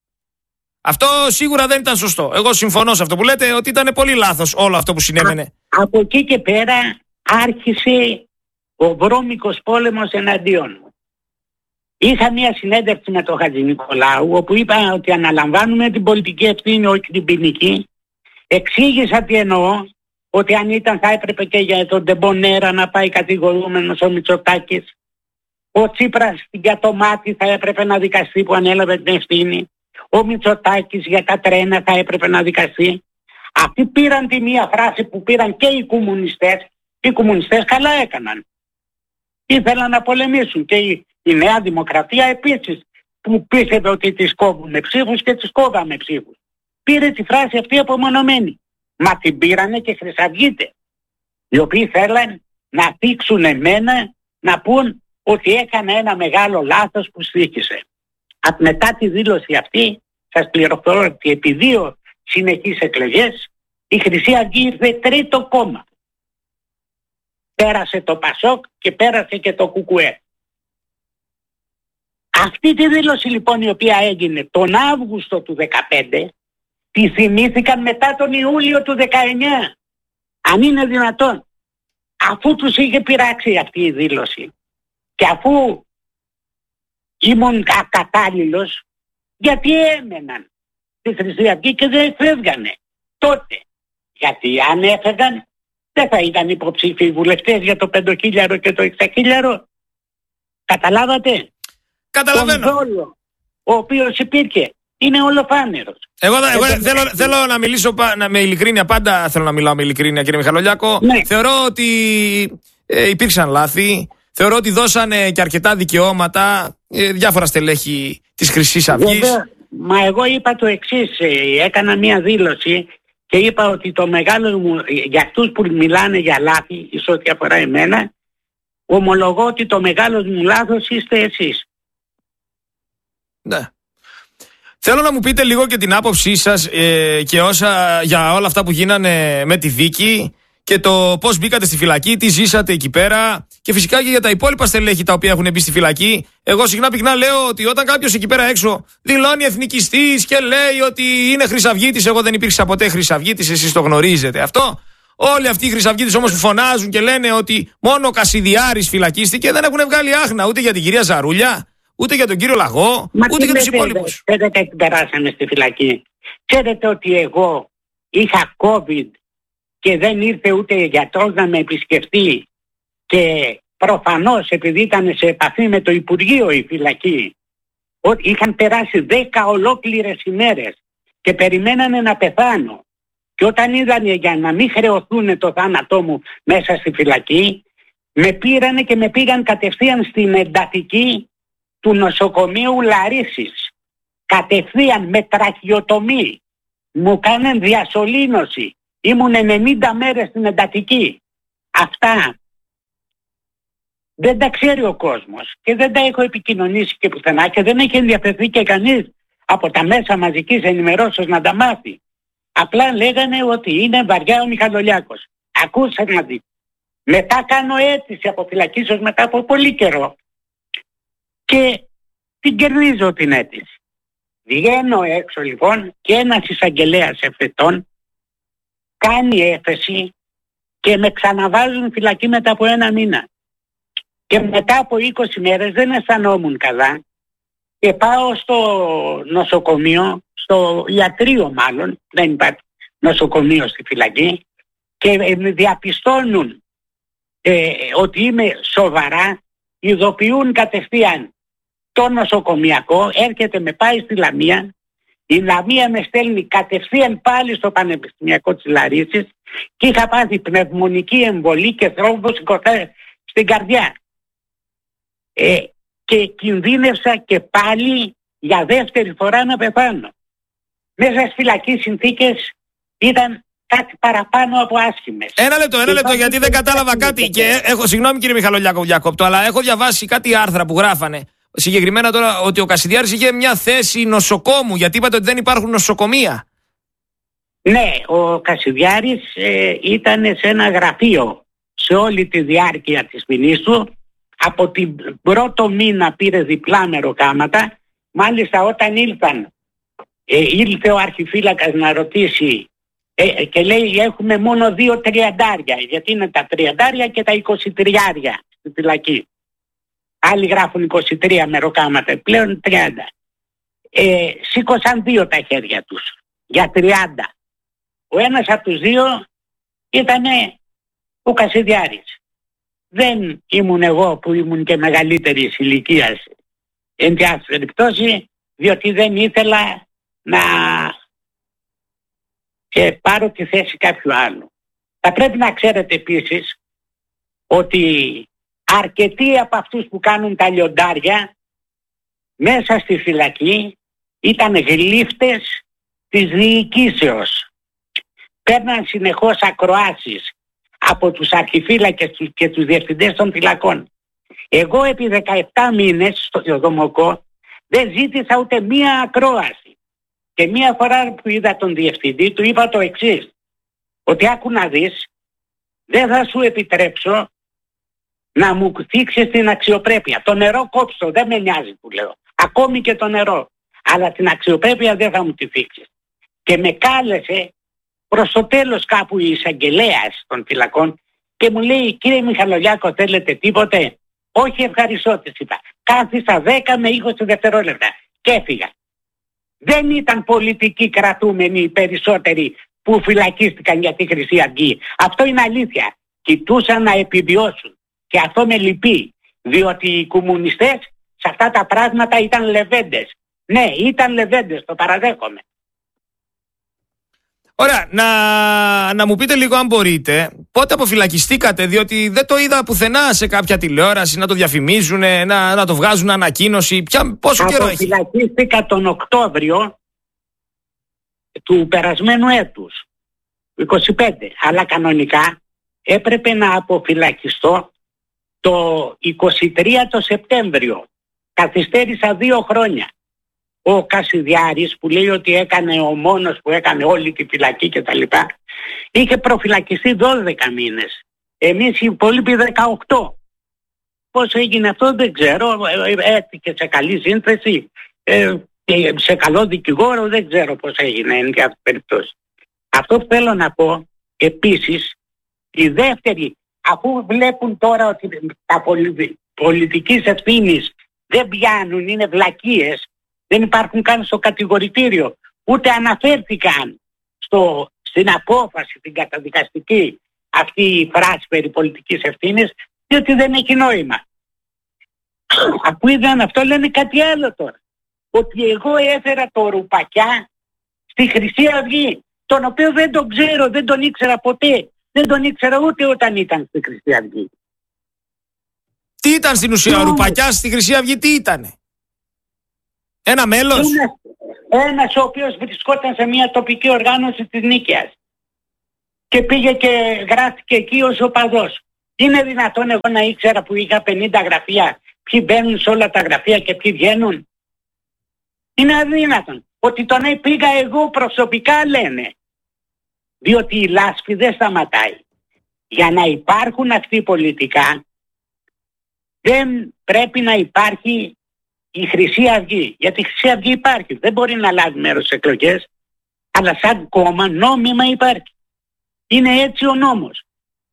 Αυτό σίγουρα δεν ήταν σωστό. Εγώ συμφωνώ σε αυτό που λέτε, ότι ήταν πολύ λάθος όλο αυτό που συνέβαινε. Από εκεί και πέρα άρχισε ο βρώμικος πόλεμος εναντίον μου. Είχα μια συνέντευξη με τον Χατζηνικολάου, όπου είπα ότι αναλαμβάνουμε την πολιτική ευθύνη, όχι την ποινική. Εξήγησα τι εννοώ, ότι αν ήταν θα έπρεπε και για τον Ντεμπονέρα να πάει κατηγορούμενος ο Μητσοτάκης. Ο Τσίπρας για το μάτι θα έπρεπε να δικαστεί που ανέλαβε την ευθύνη. Ο Μητσοτάκης για τα τρένα θα έπρεπε να δικαστεί. Αυτοί πήραν τη μία φράση που πήραν και οι κομμουνιστές. Οι κομμουνιστές καλά έκαναν. Ήθελαν να πολεμήσουν και η Νέα Δημοκρατία επίσης, που πίστευε ότι τις κόβουν ψήφους και τις κόβαμε ψήφους. Πήρε τη φράση αυτή απομονωμένη. Μα την πήρανε και χρυσαυγίτες, οι οποίοι θέλαν να θίξουν εμένα, να πούν ότι έκανε ένα μεγάλο λάθος που στοίχησε. Μετά τη δήλωση αυτή, σας πληροφορώ ότι επί 2 συνεχείς εκλογές η Χρυσή Αυγή ήρθε 3ο κόμμα. Πέρασε το Πασόκ και πέρασε και το Κουκουέ. Αυτή τη δήλωση λοιπόν, η οποία έγινε τον Αύγουστο του 2015, τη θυμήθηκαν μετά τον Ιούλιο του 2019. Αν είναι δυνατόν. Αφού τους είχε πειράξει αυτή η δήλωση και αφού ήμουν ακατάλληλος, γιατί έμεναν στη Χρυσή Αυγή και δεν φεύγανε τότε? Γιατί αν έφευγαν δεν θα ήταν υποψήφιοι βουλευτές για το 5.000 και το 6.000. Καταλάβατε? Καταλαβαίνω. Τον ρόλο ο οποίος υπήρχε είναι ολοφάνερος. Εγώ θέλω να μιλήσω με ειλικρίνεια. Πάντα θέλω να μιλάω με ειλικρίνεια, κύριε Μιχαλολιάκο. Ναι. Θεωρώ ότι υπήρξαν λάθη. Θεωρώ ότι δώσανε και αρκετά δικαιώματα διάφορα στελέχη της Χρυσής Αυγής. Μα εγώ είπα το εξής, έκανα μία δήλωση και είπα ότι το μεγάλο μου, για αυτούς που μιλάνε για λάθη, εις ό,τι αφορά εμένα, ομολογώ ότι το μεγάλο μου λάθος είστε εσείς. Ναι. Θέλω να μου πείτε λίγο και την άποψή σας και για όλα αυτά που γίνανε με τη δίκη και το πώς μπήκατε στη φυλακή, τι ζήσατε εκεί πέρα και φυσικά και για τα υπόλοιπα στελέχη τα οποία έχουν μπει στη φυλακή. Εγώ συχνά πυκνά λέω ότι όταν κάποιος εκεί πέρα έξω δηλώνει εθνικιστής και λέει ότι είναι χρυσαυγίτης, εγώ δεν υπήρξα ποτέ χρυσαυγίτης, εσείς το γνωρίζετε αυτό. Όλοι αυτοί οι χρυσαυγίτες όμως που φωνάζουν και λένε ότι μόνο ο Κασιδιάρης φυλακίστηκε, δεν έχουν βγάλει άχνα ούτε για την κυρία Ζαρούλια, ούτε για τον κύριο Λαγό, ούτε για τους υπόλοιπους. Ξέρετε τι περάσαμε στη φυλακή. Ξέρετε ότι εγώ είχα COVID και δεν ήρθε ούτε γιατρός να με επισκεφτεί και προφανώς επειδή ήταν σε επαφή με το Υπουργείο η φυλακή, είχαν περάσει 10 ολόκληρες ημέρες και περιμένανε να πεθάνω. Και όταν είδαν για να μην χρεωθούν το θάνατό μου μέσα στη φυλακή, με πήρανε και με πήγαν κατευθείαν στην εντατική του νοσοκομείου Λαρίσης. Κατευθείαν με τραχιοτομή. Μου κάναν διασωλήνωση. Ήμουν 90 μέρες στην εντατική. Αυτά δεν τα ξέρει ο κόσμος και δεν τα έχω επικοινωνήσει και πουθενά και δεν έχει ενδιαφερθεί και κανείς από τα μέσα μαζικής ενημερώσεως να τα μάθει. Απλά λέγανε ότι είναι βαριά ο Μιχαλολιάκος. Ακούστε να δείτε. Μετά κάνω αίτηση αποφυλακίσεως μετά από πολύ καιρό και την κερδίζω την αίτηση. Βγαίνω έξω λοιπόν και ένας εισαγγελέας εφετών κάνει έφεση και με ξαναβάζουν φυλακή μετά από 1 μήνα. Και μετά από 20 μέρες δεν αισθανόμουν καλά και πάω στο νοσοκομείο, στο ιατρείο μάλλον, δεν υπάρχει νοσοκομείο στη φυλακή και διαπιστώνουν ότι είμαι σοβαρά, ειδοποιούν κατευθείαν το νοσοκομιακό, έρχεται με πάει στη Λαμία, η Λαμία με στέλνει κατευθείαν πάλι στο Πανεπιστημιακό της Λαρίσης και είχα πάθει πνευμονική εμβολή και θρόμβος στην καρδιά. Και κινδύνευσα και πάλι για δεύτερη φορά να πεθάνω. Μέσα στις φυλακές συνθήκες ήταν κάτι παραπάνω από άσχημες. Ένα λεπτό, γιατί δεν κατάλαβα κάτι. Και συγγνώμη κύριε Μιχαλολιάκο, διακόπτω, αλλά έχω διαβάσει κάτι άρθρα που γράφανε. Συγκεκριμένα τώρα ότι ο Κασιδιάρης είχε μια θέση νοσοκόμου, γιατί είπατε ότι δεν υπάρχουν νοσοκομεία. Ναι, ο Κασιδιάρης ήταν σε ένα γραφείο σε όλη τη διάρκεια της ποινής του. Από την πρώτο μήνα πήρε διπλά μεροκάματα. Μάλιστα όταν ήλθε ο αρχιφύλακας να ρωτήσει και λέει έχουμε μόνο 2 τριαντάρια, γιατί είναι τα 30 και τα 23 στη φυλακή. Άλλοι γράφουν 23 μεροκάματα, πλέον 30. Σήκωσαν 2 τα χέρια τους για 30. Ο ένας από τους 2 ήταν ο Κασιδιάρης. Δεν ήμουν εγώ που ήμουν και μεγαλύτερης ηλικίας εν τη περιπτώσει, διότι δεν ήθελα να πάρω τη θέση κάποιου άλλου. Θα πρέπει να ξέρετε επίσης ότι αρκετοί από αυτούς που κάνουν τα λιοντάρια μέσα στη φυλακή ήταν γλύφτες της διοικήσεως. Παίρναν συνεχώς ακροάσεις από τους αρχιφύλακες και τους διευθυντές των φυλακών. Εγώ επί 17 μήνες στο Δομοκό δεν ζήτησα ούτε μία ακρόαση. Και μία φορά που είδα τον διευθυντή του είπα το εξής, ότι άκου να δεις, δεν θα σου επιτρέψω να μου θίξεις την αξιοπρέπεια. Το νερό κόψω, δεν με νοιάζει που λέω. Ακόμη και το νερό. Αλλά την αξιοπρέπεια δεν θα μου τη θίξεις. Και με κάλεσε προς το τέλος κάπου η εισαγγελέας των φυλακών και μου λέει κύριε Μιχαλολιάκο θέλετε τίποτε? Όχι ευχαριστώ της είπα. Κάθισα 10 με 20 δευτερόλεπτα και έφυγα. Δεν ήταν πολιτικοί κρατούμενοι οι περισσότεροι που φυλακίστηκαν για τη Χρυσή Αυγή. Αυτό είναι αλήθεια. Κοιτούσαν να επιβιώσουν. Και αυτό με λυπεί. Διότι οι κομμουνιστές σε αυτά τα πράγματα ήταν λεβέντες. Ναι, ήταν λεβέντες, το παραδέχομαι. Ωραία, να μου πείτε λίγο αν μπορείτε πότε αποφυλακιστήκατε, διότι δεν το είδα πουθενά σε κάποια τηλεόραση να το διαφημίζουν, να το βγάζουν ανακοίνωση. Πόσο καιρό έχει? Αποφυλακίστηκα τον Οκτώβριο του περασμένου έτους, 25, αλλά κανονικά έπρεπε να αποφυλακιστώ το 23 το Σεπτέμβριο. Καθυστέρησα 2 χρόνια. Ο Κασιδιάρης, που λέει ότι έκανε ο μόνος που έκανε όλη τη φυλακή κτλ., είχε προφυλακιστεί 12 μήνες. Εμείς οι υπόλοιποι 18. Πώς έγινε αυτό δεν ξέρω. Έτυχε σε καλή σύνθεση, σε καλό δικηγόρο, δεν ξέρω πώς έγινε εν κάθε περίπτωση. Αυτό που θέλω να πω επίσης, η δεύτερη, αφού βλέπουν τώρα ότι τα πολιτικής ευθύνης δεν πιάνουν, είναι βλακίες, δεν υπάρχουν καν στο κατηγορητήριο, ούτε αναφέρθηκαν στην απόφαση, την καταδικαστική, αυτή η φράση περί πολιτικής ευθύνης, διότι δεν έχει νόημα. Αφού είδαν αυτό, λένε κάτι άλλο τώρα. Ότι εγώ έφερα το Ρουπακιά στη Χρυσή Αυγή, τον οποίο δεν τον ξέρω, δεν τον ήξερα ποτέ. Δεν τον ήξερα ούτε όταν ήταν στη Χρυσή Αυγή. Τι ήταν στην ουσία ο Ρουπακιάς στη Χρυσή Αυγή, τι ήτανε? Ένα μέλος? Ένας ο οποίος βρισκόταν σε μια τοπική οργάνωση της Νίκαιας και πήγε και γράφτηκε εκεί ως οπαδός. Είναι δυνατόν εγώ να ήξερα που είχα 50 γραφεία ποιοι μπαίνουν σε όλα τα γραφεία και ποιοι βγαίνουν? Είναι αδύνατον. Ότι τον πήγα εγώ προσωπικά, λένε. Διότι η λάσπη δεν σταματάει. Για να υπάρχουν αυτοί πολιτικά δεν πρέπει να υπάρχει η Χρυσή Αυγή. Γιατί η Χρυσή Αυγή υπάρχει. Δεν μπορεί να λάβει μέρος στις εκλογές, αλλά σαν κόμμα νόμιμα υπάρχει. Είναι έτσι ο νόμος.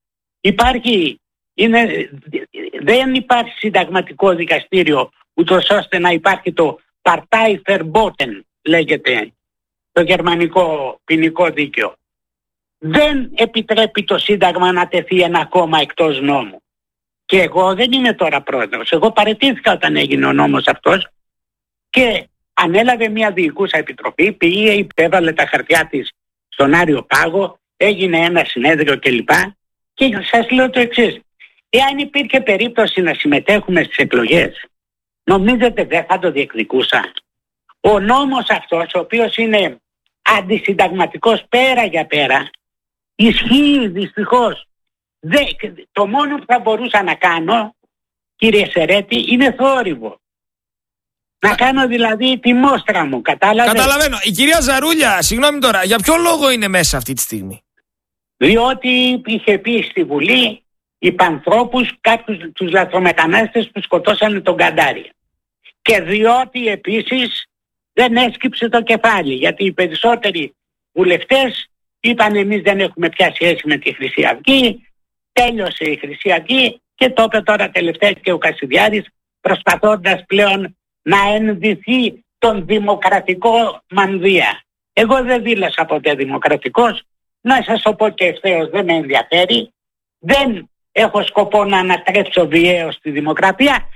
Δεν υπάρχει συνταγματικό δικαστήριο ούτως ώστε να υπάρχει το Parteiverboten, λέγεται το γερμανικό ποινικό δίκαιο. Δεν επιτρέπει το Σύνταγμα να τεθεί ένα κόμμα εκτός νόμου. Και εγώ δεν είμαι τώρα πρόεδρος. Εγώ παραιτήθηκα όταν έγινε ο νόμος αυτός και ανέλαβε μια διοικούσα επιτροπή, πήγε, υπέβαλε τα χαρτιά της στον Άριο Πάγο, έγινε ένα συνέδριο κλπ. Και σας λέω το εξής. Εάν υπήρχε περίπτωση να συμμετέχουμε στις εκλογές, νομίζετε δεν θα το διεκδικούσα? Ο νόμος αυτός, ο οποίος είναι αντισυνταγματικός πέρα για πέρα, ισχύει δυστυχώς. Το μόνο που θα μπορούσα να κάνω, κύριε Σερέτη, είναι θόρυβο. Να κάνω δηλαδή τη μόστρα μου, κατάλαβε? Καταλαβαίνω. Η κυρία Ζαρούλια, συγγνώμη τώρα, για ποιο λόγο είναι μέσα αυτή τη στιγμή? Διότι είχε πει στη Βουλή υπανθρώπους, κάποιους τους λαθρομετανάστες που σκοτώσανε τον Καντάρη. Και διότι επίσης δεν έσκυψε το κεφάλι, γιατί οι περισσότεροι βουλευτές είπαν εμείς δεν έχουμε πια σχέση με τη Χρυσή Αυγή, τέλειωσε η Χρυσή Αυγή και το είπε τώρα τελευταία και ο Κασιδιάρης, προσπαθώντας πλέον να ενδυθεί τον δημοκρατικό μανδύα. Εγώ δεν δήλωσα ποτέ δημοκρατικός, να σας το πω και ευθέως, δεν με ενδιαφέρει, δεν έχω σκοπό να ανατρέψω βιαίως τη δημοκρατία,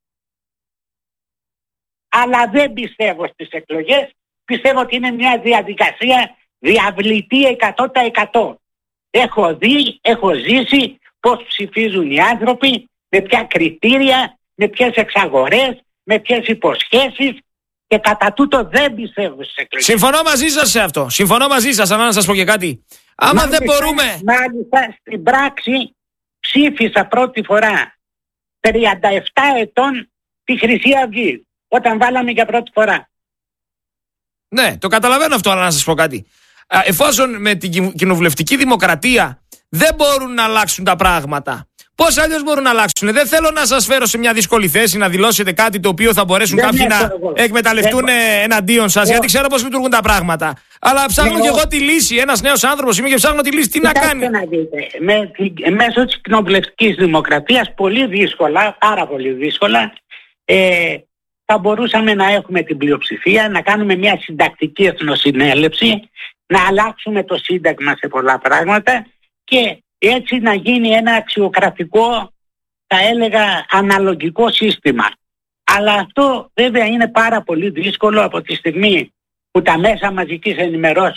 αλλά δεν πιστεύω στις εκλογές, πιστεύω ότι είναι μια διαδικασία διαβλητή 100%. Έχω δει, έχω ζήσει πώς ψηφίζουν οι άνθρωποι, με ποια κριτήρια, με ποιες εξαγορές, με ποιες υποσχέσεις και κατά τούτο δεν πιστεύω στις εκλογές. Συμφωνώ μαζί σας σε αυτό. Συμφωνώ μαζί σας, αλλά να σας πω και κάτι. Άμα δεν μπορούμε... Μάλιστα στην πράξη ψήφισα πρώτη φορά 37 ετών τη Χρυσή Αυγή, όταν βάλαμε για πρώτη φορά. Ναι, το καταλαβαίνω αυτό, αλλά να σας πω κάτι. Εφόσον με την κοινοβουλευτική δημοκρατία δεν μπορούν να αλλάξουν τα πράγματα, πώς αλλιώς μπορούν να αλλάξουν? Δεν θέλω να σας φέρω σε μια δύσκολη θέση να δηλώσετε κάτι το οποίο θα μπορέσουν κάποιοι να εκμεταλλευτούν εναντίον σας, γιατί ξέρω πώς λειτουργούν τα πράγματα. Αλλά ψάχνω και εγώ τη λύση. Ένας νέος άνθρωπος είμαι και ψάχνω τη λύση. Τι να κάνει? Να δείτε, μέσω της κοινοβουλευτικής δημοκρατίας πολύ δύσκολα, πάρα πολύ δύσκολα, θα μπορούσαμε να έχουμε την πλειοψηφία, να κάνουμε μια συντακτική εθνοσυνέλευση, να αλλάξουμε το Σύνταγμα σε πολλά πράγματα και έτσι να γίνει ένα αξιοκρατικό, θα έλεγα αναλογικό σύστημα. Αλλά αυτό βέβαια είναι πάρα πολύ δύσκολο από τη στιγμή που τα μέσα μαζικής ενημερώσεως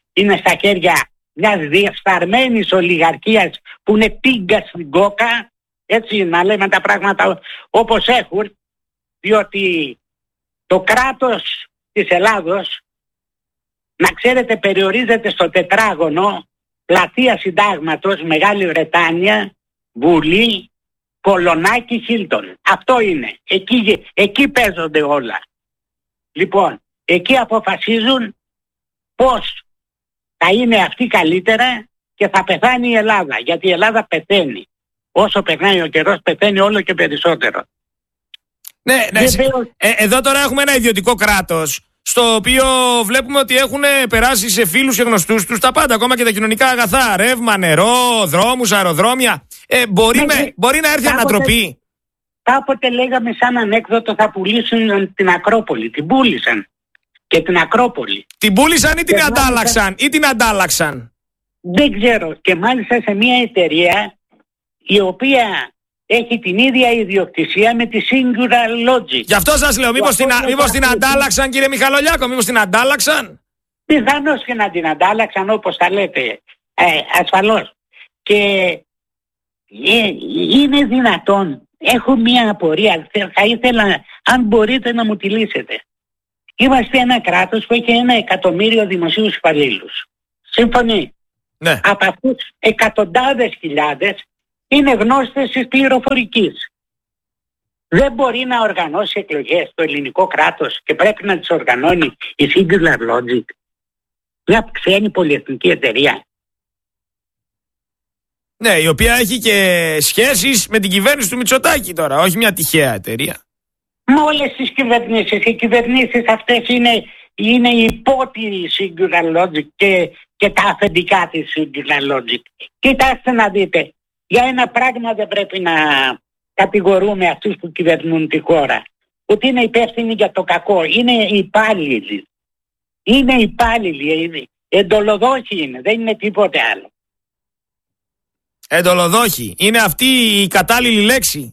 είναι στα χέρια μιας διεφθαρμένης ολιγαρχίας που είναι πίγκα στην κόκα, έτσι να λέμε τα πράγματα όπως έχουν, διότι το κράτος της Ελλάδος, να ξέρετε, περιορίζεται στο τετράγωνο πλατεία Συντάγματος, Μεγάλη Βρετάνια, Βουλή, Κολονάκι, Χίλτον. Αυτό είναι. Εκεί παίζονται όλα. Λοιπόν, εκεί αποφασίζουν πώς θα είναι αυτή καλύτερα και θα πεθάνει η Ελλάδα. Γιατί η Ελλάδα πεθαίνει. Όσο περνάει ο καιρός πεθαίνει όλο και περισσότερο. Ναι, εδώ τώρα έχουμε ένα ιδιωτικό κράτος, στο οποίο βλέπουμε ότι έχουν περάσει σε φίλους και γνωστούς τους τα πάντα, ακόμα και τα κοινωνικά αγαθά, ρεύμα, νερό, δρόμους, αεροδρόμια. Μπορεί να έρθει ανατροπή. Κάποτε λέγαμε σαν ανέκδοτο θα πουλήσουν την Ακρόπολη. Την πούλησαν και την Ακρόπολη. Την πούλησαν ή την αντάλλαξαν. Δεν ξέρω. Και μάλιστα σε μια εταιρεία η οποία έχει την ίδια ιδιοκτησία με τη Singular Logic. Γι' αυτό σας λέω, μήπως την αντάλλαξαν, κύριε Μιχαλολιάκο, μήπως την αντάλλαξαν. Πιθανώς και να την αντάλλαξαν, όπως τα λέτε, ασφαλώς. Και είναι δυνατόν, έχω μια απορία, θα ήθελα αν μπορείτε να μου τη λύσετε. Είμαστε ένα κράτος που έχει 1 εκατομμύριο δημοσίους υπαλλήλους. Συμφωνεί? Ναι. Από αυτούς εκατοντάδες χιλιάδες είναι γνώστες της πληροφορικής. Δεν μπορεί να οργανώσει εκλογές το ελληνικό κράτος και πρέπει να τις οργανώνει η Singular Logic, μια ξένη πολυεθνική εταιρεία. Ναι, η οποία έχει και σχέσεις με την κυβέρνηση του Μητσοτάκη τώρα, όχι μια τυχαία εταιρεία. Με όλες τις κυβερνήσεις, οι κυβερνήσεις αυτές είναι υπό τη Singular Logic και τα αφεντικά της Singular Logic. Κοιτάξτε να δείτε, για ένα πράγμα δεν πρέπει να κατηγορούμε αυτούς που κυβερνούν τη χώρα. Ότι είναι υπεύθυνοι για το κακό. Είναι υπάλληλοι. Είναι υπάλληλοι. Εντολοδόχοι είναι. Δεν είναι τίποτε άλλο. Εντολοδόχοι. Είναι αυτή η κατάλληλη λέξη.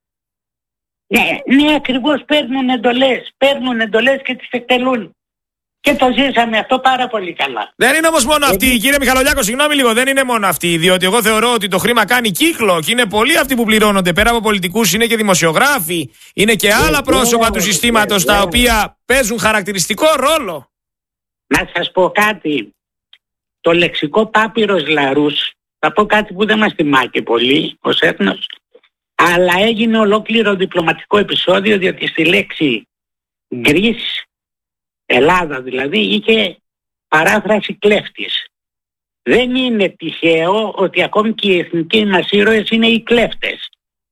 Ναι, ακριβώς παίρνουν εντολές και τις εκτελούν. Και το ζήσαμε αυτό πάρα πολύ καλά. Δεν είναι όμως μόνο αυτοί, κύριε Μιχαλολιάκο, συγγνώμη λίγο, δεν είναι μόνο αυτοί. Διότι εγώ θεωρώ ότι το χρήμα κάνει κύκλο και είναι πολλοί αυτοί που πληρώνονται. Πέρα από πολιτικούς είναι και δημοσιογράφοι, είναι και άλλα πρόσωπα του συστήματος τα οποία παίζουν χαρακτηριστικό ρόλο. Να σας πω κάτι. Το λεξικό Πάπυρος Λαρούς, θα πω κάτι που δεν μας τιμά πολύ ως έθνος, αλλά έγινε ολόκληρο διπλωματικό επεισόδιο, διότι στη λέξη γκρίς, Ελλάδα δηλαδή, είχε παράφραση κλέφτης. Δεν είναι τυχαίο ότι ακόμη και οι εθνικοί μας ήρωες είναι οι κλέφτες.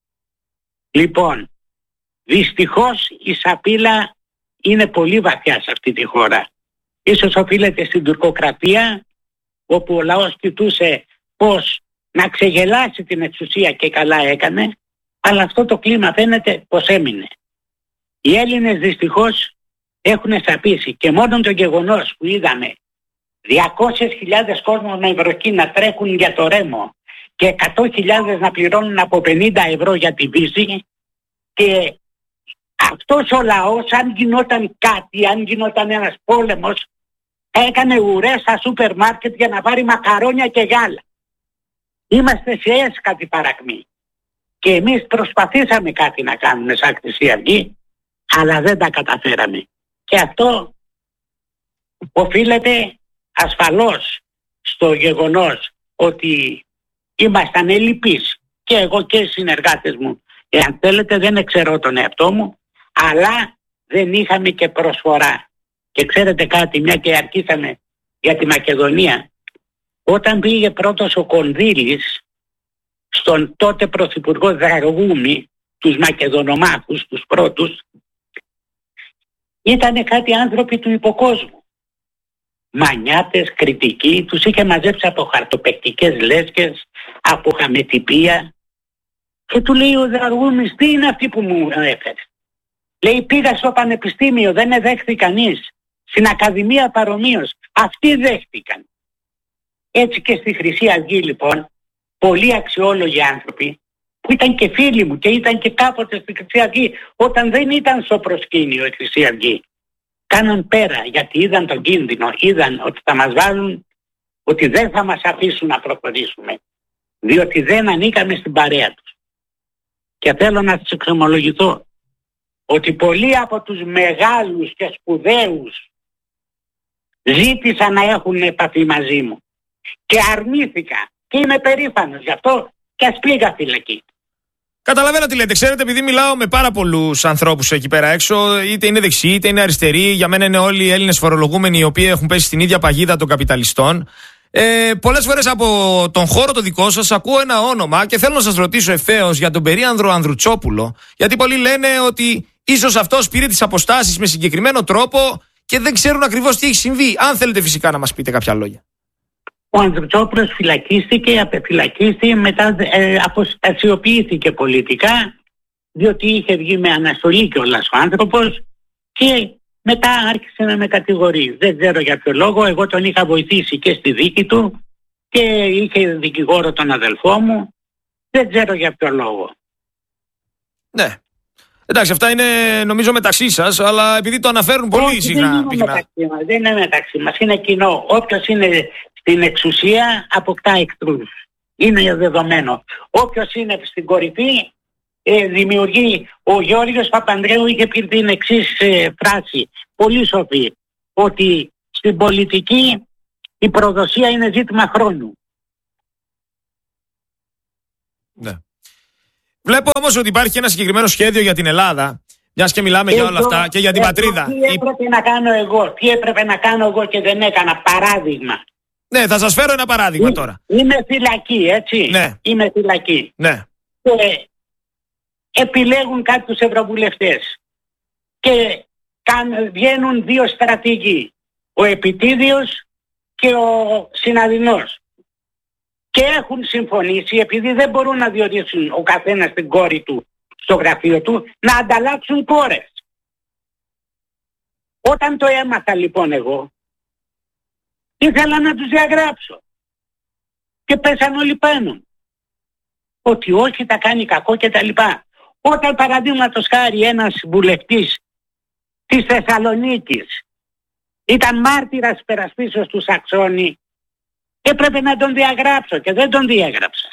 Λοιπόν, δυστυχώς η σαπίλα είναι πολύ βαθιά σε αυτή τη χώρα. Ίσως οφείλεται στην τουρκοκρατία, όπου ο λαός κοιτούσε πώς να ξεγελάσει την εξουσία και καλά έκανε, αλλά αυτό το κλίμα φαίνεται πως έμεινε. Οι Έλληνες δυστυχώς έχουν σαπίσει και μόνο το γεγονός που είδαμε 200.000 κόσμος με ευρωκή να τρέχουν για το ρέμο και 100.000 να πληρώνουν από 50 ευρώ για τη βύση, και αυτός ο λαός, αν γινόταν κάτι, αν γινόταν ένας πόλεμος, έκανε ουρές στα σούπερ μάρκετ για να πάρει μακαρόνια και γάλα. Είμαστε σε έσκατη παρακμή. Και εμείς προσπαθήσαμε κάτι να κάνουμε σαν Χρυσή Αυγή, αλλά δεν τα καταφέραμε. Και αυτό οφείλεται ασφαλώς στο γεγονός ότι ήμασταν ελλειπείς, και εγώ και οι συνεργάτες μου. Εάν θέλετε, δεν εξαιρώ τον εαυτό μου, αλλά δεν είχαμε και προσφορά. Και ξέρετε κάτι, μια και αρχίσαμε για τη Μακεδονία, όταν πήγε πρώτος ο Κονδύλης στον τότε πρωθυπουργό Δραγούμη, τους Μακεδονομάχους, τους πρώτους, ήτανε κάτι άνθρωποι του υποκόσμου. Μανιάτες, κριτικοί, τους είχε μαζέψει από χαρτοπαικτικές λέσκες, από χαμετυπία, και του λέει ο Δραγούμης, τι είναι αυτή που μου έφερε? Λέει, πήγα στο πανεπιστήμιο, δεν εδέχθη κανείς. Στην Ακαδημία παρομοίως, αυτοί δέχτηκαν. Έτσι και στη Χρυσή Αυγή λοιπόν, πολλοί αξιόλογοι άνθρωποι, που ήταν και φίλοι μου και ήταν και κάποτε στη Χρυσή Αυγή, όταν δεν ήταν στο προσκήνιο η Χρυσή Αυγή, κάναν πέρα, γιατί είδαν τον κίνδυνο, είδαν ότι θα μας βάλουν ότι δεν θα μας αφήσουν να προχωρήσουμε, διότι δεν ανήκαμε στην παρέα τους. Και θέλω να τους εξομολογηθώ ότι πολλοί από τους μεγάλους και σπουδαίους ζήτησαν να έχουν επαφή μαζί μου και αρνήθηκα και είμαι περήφανος γι' αυτό και ας πήγα φυλακή. Καταλαβαίνω τι λέτε. Ξέρετε, επειδή μιλάω με πάρα πολλούς ανθρώπους εκεί πέρα έξω, είτε είναι δεξιοί είτε είναι αριστεροί, για μένα είναι όλοι οι Έλληνες φορολογούμενοι οι οποίοι έχουν πέσει στην ίδια παγίδα των καπιταλιστών. Πολλές φορές από τον χώρο το δικό σας ακούω ένα όνομα και θέλω να σας ρωτήσω ευθέως για τον περίανδρο Ανδρουτσόπουλο. Γιατί πολλοί λένε ότι ίσως αυτός πήρε τις αποστάσεις με συγκεκριμένο τρόπο και δεν ξέρουν ακριβώς τι έχει συμβεί. Αν θέλετε φυσικά να μας πείτε κάποια λόγια. Ο Ανδρουτσόπουλος φυλακίστηκε, απεφυλακίστηκε, μετά αποστασιοποιήθηκε πολιτικά, διότι είχε βγει με αναστολή κιόλας ο άνθρωπος και μετά άρχισε να με κατηγορεί. Δεν ξέρω για ποιο λόγο, εγώ τον είχα βοηθήσει και στη δίκη του και είχε δικηγόρο τον αδελφό μου. Δεν ξέρω για ποιο λόγο. Ναι. Εντάξει, αυτά είναι νομίζω μεταξύ σας, αλλά επειδή το αναφέρουν πολύ συχνά. Δεν είναι μεταξύ μας, είναι κοινό. Όποιος είναι στην εξουσία αποκτά εχθρούς. Είναι δεδομένο. Όποιος είναι στην κορυφή δημιουργεί. Ο Γιώργος Παπανδρέου είχε πει την εξής φράση, πολύ σοφή, ότι στην πολιτική η προδοσία είναι ζήτημα χρόνου. Ναι. Βλέπω όμως ότι υπάρχει ένα συγκεκριμένο σχέδιο για την Ελλάδα, μιας και μιλάμε για όλα αυτά και για την πατρίδα. Τι έπρεπε να κάνω εγώ και δεν έκανα, παράδειγμα. Ναι, θα σας φέρω ένα παράδειγμα τώρα. Είμαι φυλακή, έτσι. Ναι. Είμαι φυλακή. Ναι. Και επιλέγουν κάποιους ευρωβουλευτές και βγαίνουν δύο στρατηγοί, ο Επιτίδιος και ο Συναδεινός, και έχουν συμφωνήσει, επειδή δεν μπορούν να διορίσουν ο καθένας την κόρη του στο γραφείο του, να ανταλλάξουν κόρες. Όταν το έμαθα λοιπόν εγώ, ήθελα να τους διαγράψω και πέσαν όλοι πάνω ότι όχι, τα κάνει κακό και τα λοιπά. Όταν παραδείγματος χάρη ένας βουλευτής της Θεσσαλονίκης ήταν μάρτυρας περασπίσεως του Σαξόνη, έπρεπε να τον διαγράψω και δεν τον διέγραψα.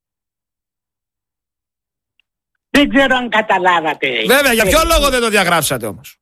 Δεν ξέρω αν καταλάβατε. Βέβαια, για ποιο λόγο δεν το διαγράψατε όμως?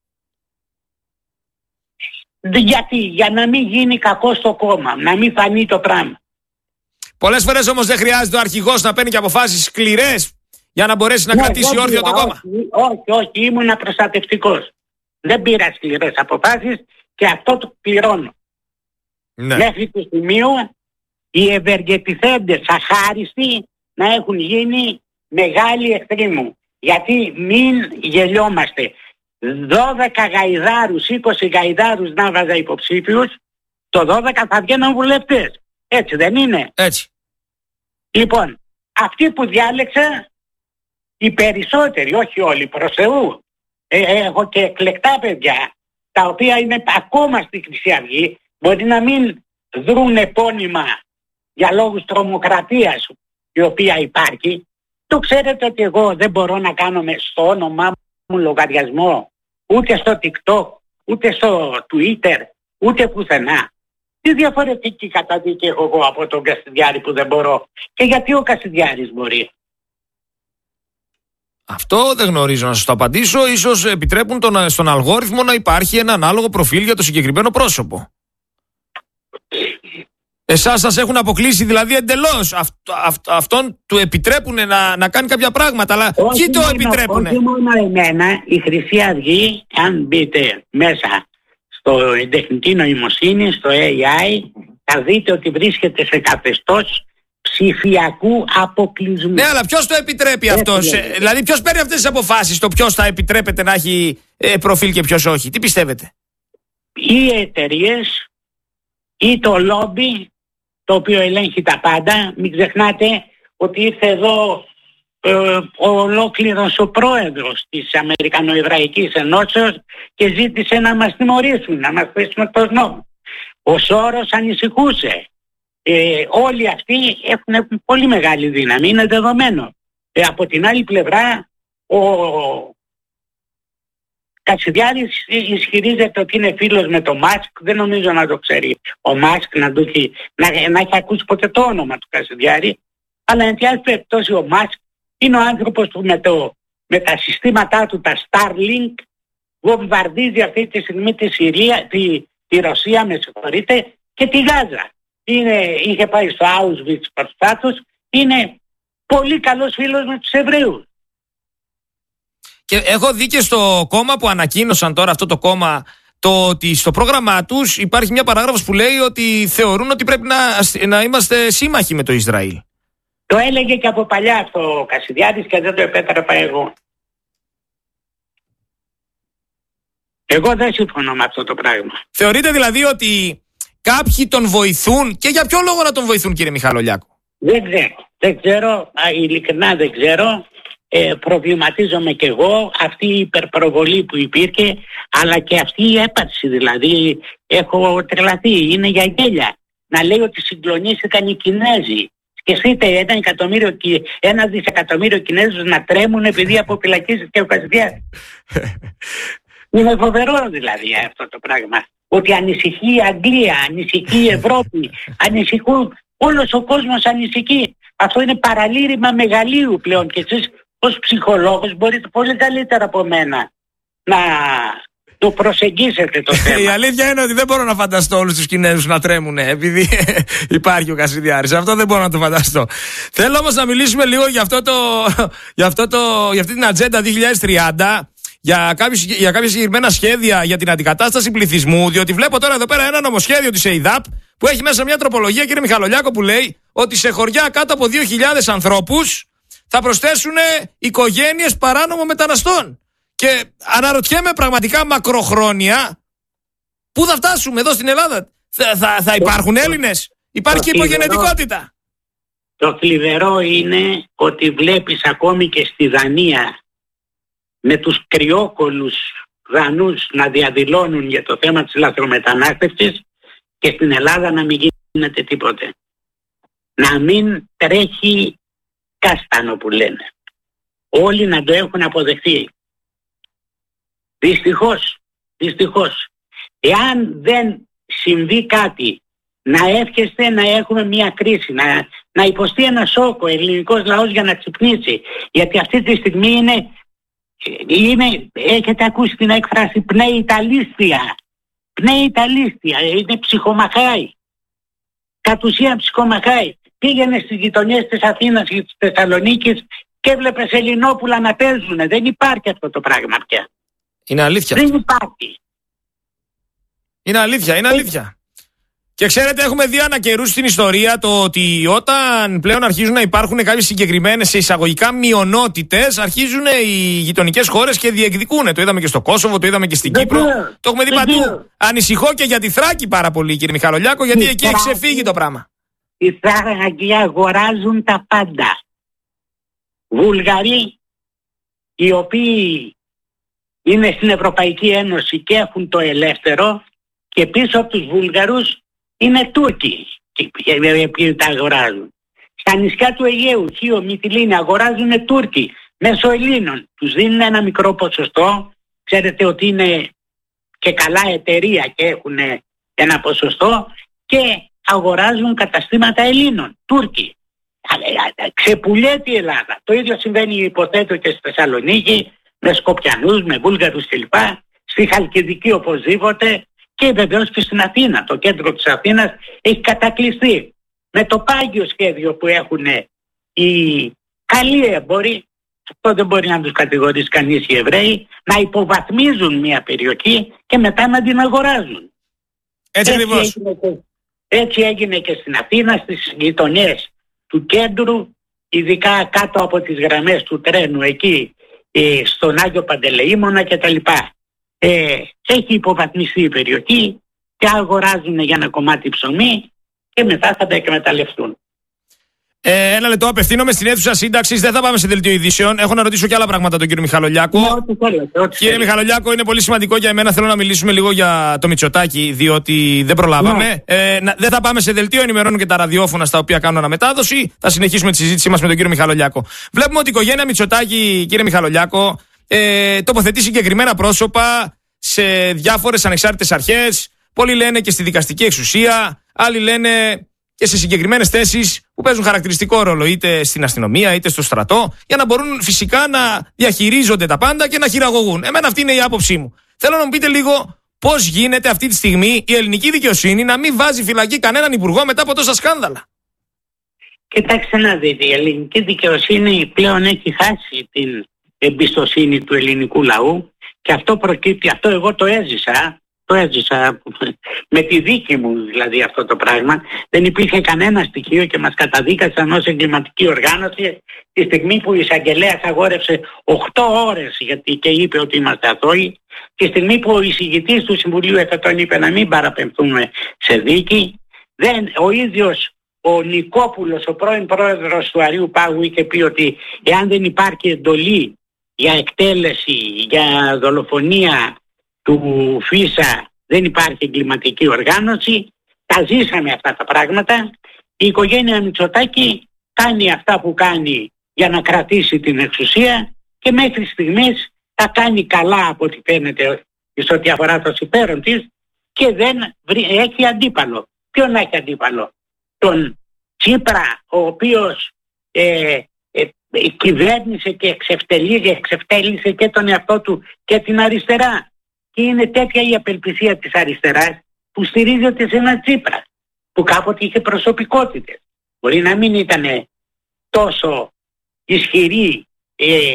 Γιατί, για να μην γίνει κακό στο κόμμα, να μην φανεί το πράγμα. Πολλές φορές όμως δεν χρειάζεται ο αρχηγός να παίρνει και αποφάσεις σκληρές για να μπορέσει να κρατήσει όρθιο το κόμμα. Όχι, ήμουν προστατευτικός. Δεν πήρα σκληρές αποφάσεις και αυτό το πληρώνω. Ναι. Μέχρι του σημείου οι ευεργετηθέντες αχάριστοι να έχουν γίνει μεγάλοι εχθροί μου. Γιατί μην γελιόμαστε. 12 γαϊδάρους, 20 γαϊδάρους να βάζα υποψήφιους, το 12 θα βγαίνουν βουλευτές. Έτσι δεν είναι? Έτσι. Λοιπόν, αυτοί που διάλεξα, οι περισσότεροι, όχι όλοι, προς Θεού, έχω και εκλεκτά παιδιά, τα οποία είναι ακόμα στη Χρυσή Αυγή, μπορεί να μην δρουν επώνυμα για λόγους τρομοκρατίας η οποία υπάρχει. Το ξέρετε ότι εγώ δεν μπορώ να κάνω στο όνομά μου λογαριασμό ούτε στο TikTok, ούτε στο Twitter, ούτε πουθενά. Τι διαφορετική καταδίκη έχω εγώ από τον Κασιδιάρη που δεν μπορώ? Και γιατί ο Κασιδιάρης μπορεί? Αυτό δεν γνωρίζω να σας το απαντήσω. Ίσως επιτρέπουν στον αλγόριθμο να υπάρχει ένα ανάλογο προφίλ για το συγκεκριμένο πρόσωπο. Εσάς σας έχουν αποκλείσει δηλαδή εντελώς? Αυτόν του επιτρέπουν να κάνει κάποια πράγματα, αλλά ποιοι το επιτρέπουν? Όχι μόνο εμένα, η Χρυσή Αυγή, αν μπείτε μέσα στο τεχνητή νοημοσύνη, στο AI, θα δείτε ότι βρίσκεται σε καθεστώς ψηφιακού αποκλεισμού. Ναι, αλλά ποιος το επιτρέπει αυτό? Δηλαδή ποιος παίρνει αυτές τις αποφάσεις, το ποιος θα επιτρέπεται να έχει προφίλ και ποιος όχι? Τι πιστεύετε? Οι εταιρείες ή το λόμπι, το οποίο ελέγχει τα πάντα. Μην ξεχνάτε ότι ήρθε εδώ ολόκληρος ο πρόεδρος της Αμερικανοεβραϊκής Ενώσεως και ζήτησε να μας τιμωρήσουν, να μας πέσουν εκτός νόμου. Ο Σόρος ανησυχούσε. Όλοι αυτοί έχουν πολύ μεγάλη δύναμη, είναι δεδομένο. Από την άλλη πλευρά Κασιδιάρης ισχυρίζεται ότι είναι φίλος με τον Μάσκ. Δεν νομίζω να το ξέρει ο Μάσκ, να έχει ακούσει ποτέ το όνομα του Κασιδιάρη. Αλλά εν πάση περιπτώσει ο Μάσκ είναι ο άνθρωπος που με τα συστήματά του, τα Starlink, βομβαρδίζει αυτή τη στιγμή τη Ρωσία, με συγχωρείτε, και τη Γάζα. Είχε πάει στο Auschwitz προστάτως, είναι πολύ καλός φίλος με τους Εβραίους. Και έχω δει και στο κόμμα που ανακοίνωσαν τώρα, αυτό το κόμμα, το ότι στο πρόγραμμά τους υπάρχει μια παράγραφος που λέει ότι θεωρούν ότι πρέπει να είμαστε σύμμαχοι με το Ισραήλ. Το έλεγε και από παλιά αυτό ο Κασιδιάρης και δεν το επέτρεπα εγώ. Εγώ δεν συμφωνώ με αυτό το πράγμα. Θεωρείτε δηλαδή ότι κάποιοι τον βοηθούν, και για ποιο λόγο να τον βοηθούν, κύριε Μιχαλολιάκο? Δεν ξέρω, ειλικρινά δεν ξέρω. Προβληματίζομαι κι εγώ, αυτή η υπερπροβολή που υπήρχε, αλλά και αυτή η έπαρση, δηλαδή έχω τρελαθεί, είναι για γέλια. Να λέει ότι συγκλονίστηκαν οι Κινέζοι. Σκεφτείτε 1 δισεκατομμύριο Κινέζους να τρέμουν επειδή αποφυλακίστηκε ο Κασιδιάρης. Είναι φοβερό δηλαδή αυτό το πράγμα. Ότι ανησυχεί η Αγγλία, ανησυχεί η Ευρώπη, ανησυχούν, όλος ο κόσμος ανησυχεί. Αυτό είναι παραλήρημα μεγαλείου πλέον και εσείς ως ψυχολόγος μπορείτε πολύ καλύτερα από μένα να το προσεγγίσετε το θέμα. Η αλήθεια είναι ότι δεν μπορώ να φανταστώ όλους τους Κινέζους να τρέμουν επειδή υπάρχει ο Κασιδιάρης. Αυτό δεν μπορώ να το φανταστώ. Θέλω όμως να μιλήσουμε λίγο για αυτή την ατζέντα 2030. Για κάποια συγκεκριμένα σχέδια για την αντικατάσταση πληθυσμού, διότι βλέπω τώρα εδώ πέρα ένα νομοσχέδιο της ΕΙΔΑΠ που έχει μέσα μια τροπολογία, κύριε Μιχαλολιάκο, που λέει ότι σε χωριά κάτω από 2.000 ανθρώπους θα προσθέσουν οικογένειες παράνομων μεταναστών. Και αναρωτιέμαι πραγματικά μακροχρόνια πού θα φτάσουμε εδώ στην Ελλάδα. Θα υπάρχουν Έλληνες? Υπάρχει και υπογενετικότητα. Το θλιβερό είναι ότι βλέπεις ακόμη και στη Δανία με τους κρυόκολους Δανούς να διαδηλώνουν για το θέμα της λαθρομετανάστευσης και στην Ελλάδα να μην γίνεται τίποτε. Να μην τρέχει κάστανο που λένε. Όλοι να το έχουν αποδεχθεί. Δυστυχώς, εάν δεν συμβεί κάτι, να εύχεστε να έχουμε μια κρίση, να υποστεί ένα σόκο ο ελληνικός λαός για να ξυπνήσει. Γιατί αυτή τη στιγμή έχετε ακούσει την έκφραση πνέει τα λίστια. Είναι ψυχομαχάι. Κατ' ουσίαν ψυχομαχάι. Πήγαινε στις γειτονιές της Αθήνας και της Θεσσαλονίκης και έβλεπες Ελληνόπουλα να παίζουν. Δεν υπάρχει αυτό το πράγμα πια. Είναι αλήθεια. Δεν υπάρχει. Είναι αλήθεια. Και ξέρετε, έχουμε δει ανά καιρούς στην ιστορία το ότι όταν πλέον αρχίζουν να υπάρχουν κάποιες συγκεκριμένες εισαγωγικά μειονότητες, αρχίζουν οι γειτονικές χώρες και διεκδικούν. Το είδαμε και στο Κόσοβο, το είδαμε και στην Κύπρο. Το έχουμε δει παντού. Ανησυχώ και για τη Θράκη πάρα πολύ, κύριε Μιχαλολιάκο, γιατί εκεί έχει ξεφύγει το πράγμα. Οι Θράκοι αγοράζουν τα πάντα. Βουλγαροί, οι οποίοι είναι στην Ευρωπαϊκή Ένωση και έχουν το ελεύθερο, και πίσω από τους Βούλγαρους είναι Τούρκοι που τα αγοράζουν. Στα νησιά του Αιγαίου, Χίο, Μυτιλήνη, αγοράζουν Τούρκοι μέσω Ελλήνων. Τους δίνουν ένα μικρό ποσοστό. Ξέρετε ότι είναι και καλά εταιρεία και έχουν ένα ποσοστό και αγοράζουν καταστήματα Ελλήνων, Τούρκοι. Ξεπουλιέται η Ελλάδα. Το ίδιο συμβαίνει, υποθέτω, και στη Θεσσαλονίκη με Σκοπιανούς, με Βούλγαρους κλπ. Στη Χαλκιδική οπωσδήποτε. Και βεβαίως και στην Αθήνα. Το κέντρο της Αθήνας έχει κατακλειστεί. Με το πάγιο σχέδιο που έχουν οι καλοί έμποροι, αυτό δεν μπορεί να τους κατηγορήσει κανείς, οι Εβραίοι, να υποβαθμίζουν μια περιοχή και μετά να την αγοράζουν. Έτσι έγινε και στην Αθήνα, στις γειτονιές του κέντρου, ειδικά κάτω από τις γραμμές του τρένου εκεί, στον Άγιο Παντελεήμονα κτλ. Έχει υποβαθμιστεί η περιοχή και αγοράζουν για ένα κομμάτι ψωμί και μετά θα τα εκμεταλλευτούν. Ένα λεπτό, απευθύνομαι στην αίθουσα σύνταξης. Δεν θα πάμε σε δελτίο ειδήσεων. Έχω να ρωτήσω και άλλα πράγματα τον κύριο Μιχαλολιάκο. Κύριε Μιχαλολιάκο, είναι πολύ σημαντικό για εμένα. Θέλω να μιλήσουμε λίγο για το Μητσοτάκη, διότι δεν προλάβαμε. Δεν θα πάμε σε δελτίο, ενημερώνουν και τα ραδιόφωνα στα οποία κάνουν αναμετάδοση. Θα συνεχίσουμε τη συζήτησή μας με τον κύριο Μιχαλολιάκο. Βλέπουμε ότι η οικογένεια Μητσοτάκη, κύριε Μιχαλολιάκο, τοποθετεί συγκεκριμένα πρόσωπα σε διάφορες ανεξάρτητες αρχές. Πολλοί λένε και στη δικαστική εξουσία, άλλοι λένε και σε συγκεκριμένες θέσεις που παίζουν χαρακτηριστικό ρόλο, είτε στην αστυνομία είτε στο στρατό, για να μπορούν φυσικά να διαχειρίζονται τα πάντα και να χειραγωγούν. Εμένα αυτή είναι η άποψή μου. Θέλω να μου πείτε λίγο πώς γίνεται αυτή τη στιγμή η ελληνική δικαιοσύνη να μην βάζει φυλακή κανέναν υπουργό μετά από τόσα σκάνδαλα. Κοιτάξτε να δείτε, η ελληνική δικαιοσύνη πλέον έχει χάσει την εμπιστοσύνη του ελληνικού λαού και αυτό προκύπτει, αυτό εγώ το έζησα με τη δίκη μου δηλαδή αυτό το πράγμα. Δεν υπήρχε κανένα στοιχείο και μας καταδίκασαν ως εγκληματική οργάνωση τη στιγμή που η εισαγγελέας αγόρευσε 8 ώρες γιατί και είπε ότι είμαστε αθώοι, τη στιγμή που ο εισηγητής του Συμβουλίου Εφετών είπε να μην παραπεμφθούμε σε δίκη. Ο ίδιος ο Νικόπουλος, ο πρώην πρόεδρος του Αριού Πάγου, είχε πει ότι εάν δεν υπάρχει εντολή για εκτέλεση, για δολοφονία του Φίσα, δεν υπάρχει εγκληματική οργάνωση. Τα ζήσαμε αυτά τα πράγματα. Η οικογένεια Μητσοτάκη κάνει αυτά που κάνει για να κρατήσει την εξουσία και μέχρι στιγμής τα κάνει καλά από ό,τι φαίνεται σε ό,τι αφορά το συμφέρον της και δεν έχει αντίπαλο. Ποιον έχει αντίπαλο? Τον Τσίπρα, ο οποίος κυβέρνησε και εξευτέλισε και τον εαυτό του και την αριστερά. Και είναι τέτοια η απελπισία της αριστεράς που στηρίζεται σε ένα Τσίπρα που κάποτε είχε προσωπικότητες. Μπορεί να μην ήταν τόσο ισχυρή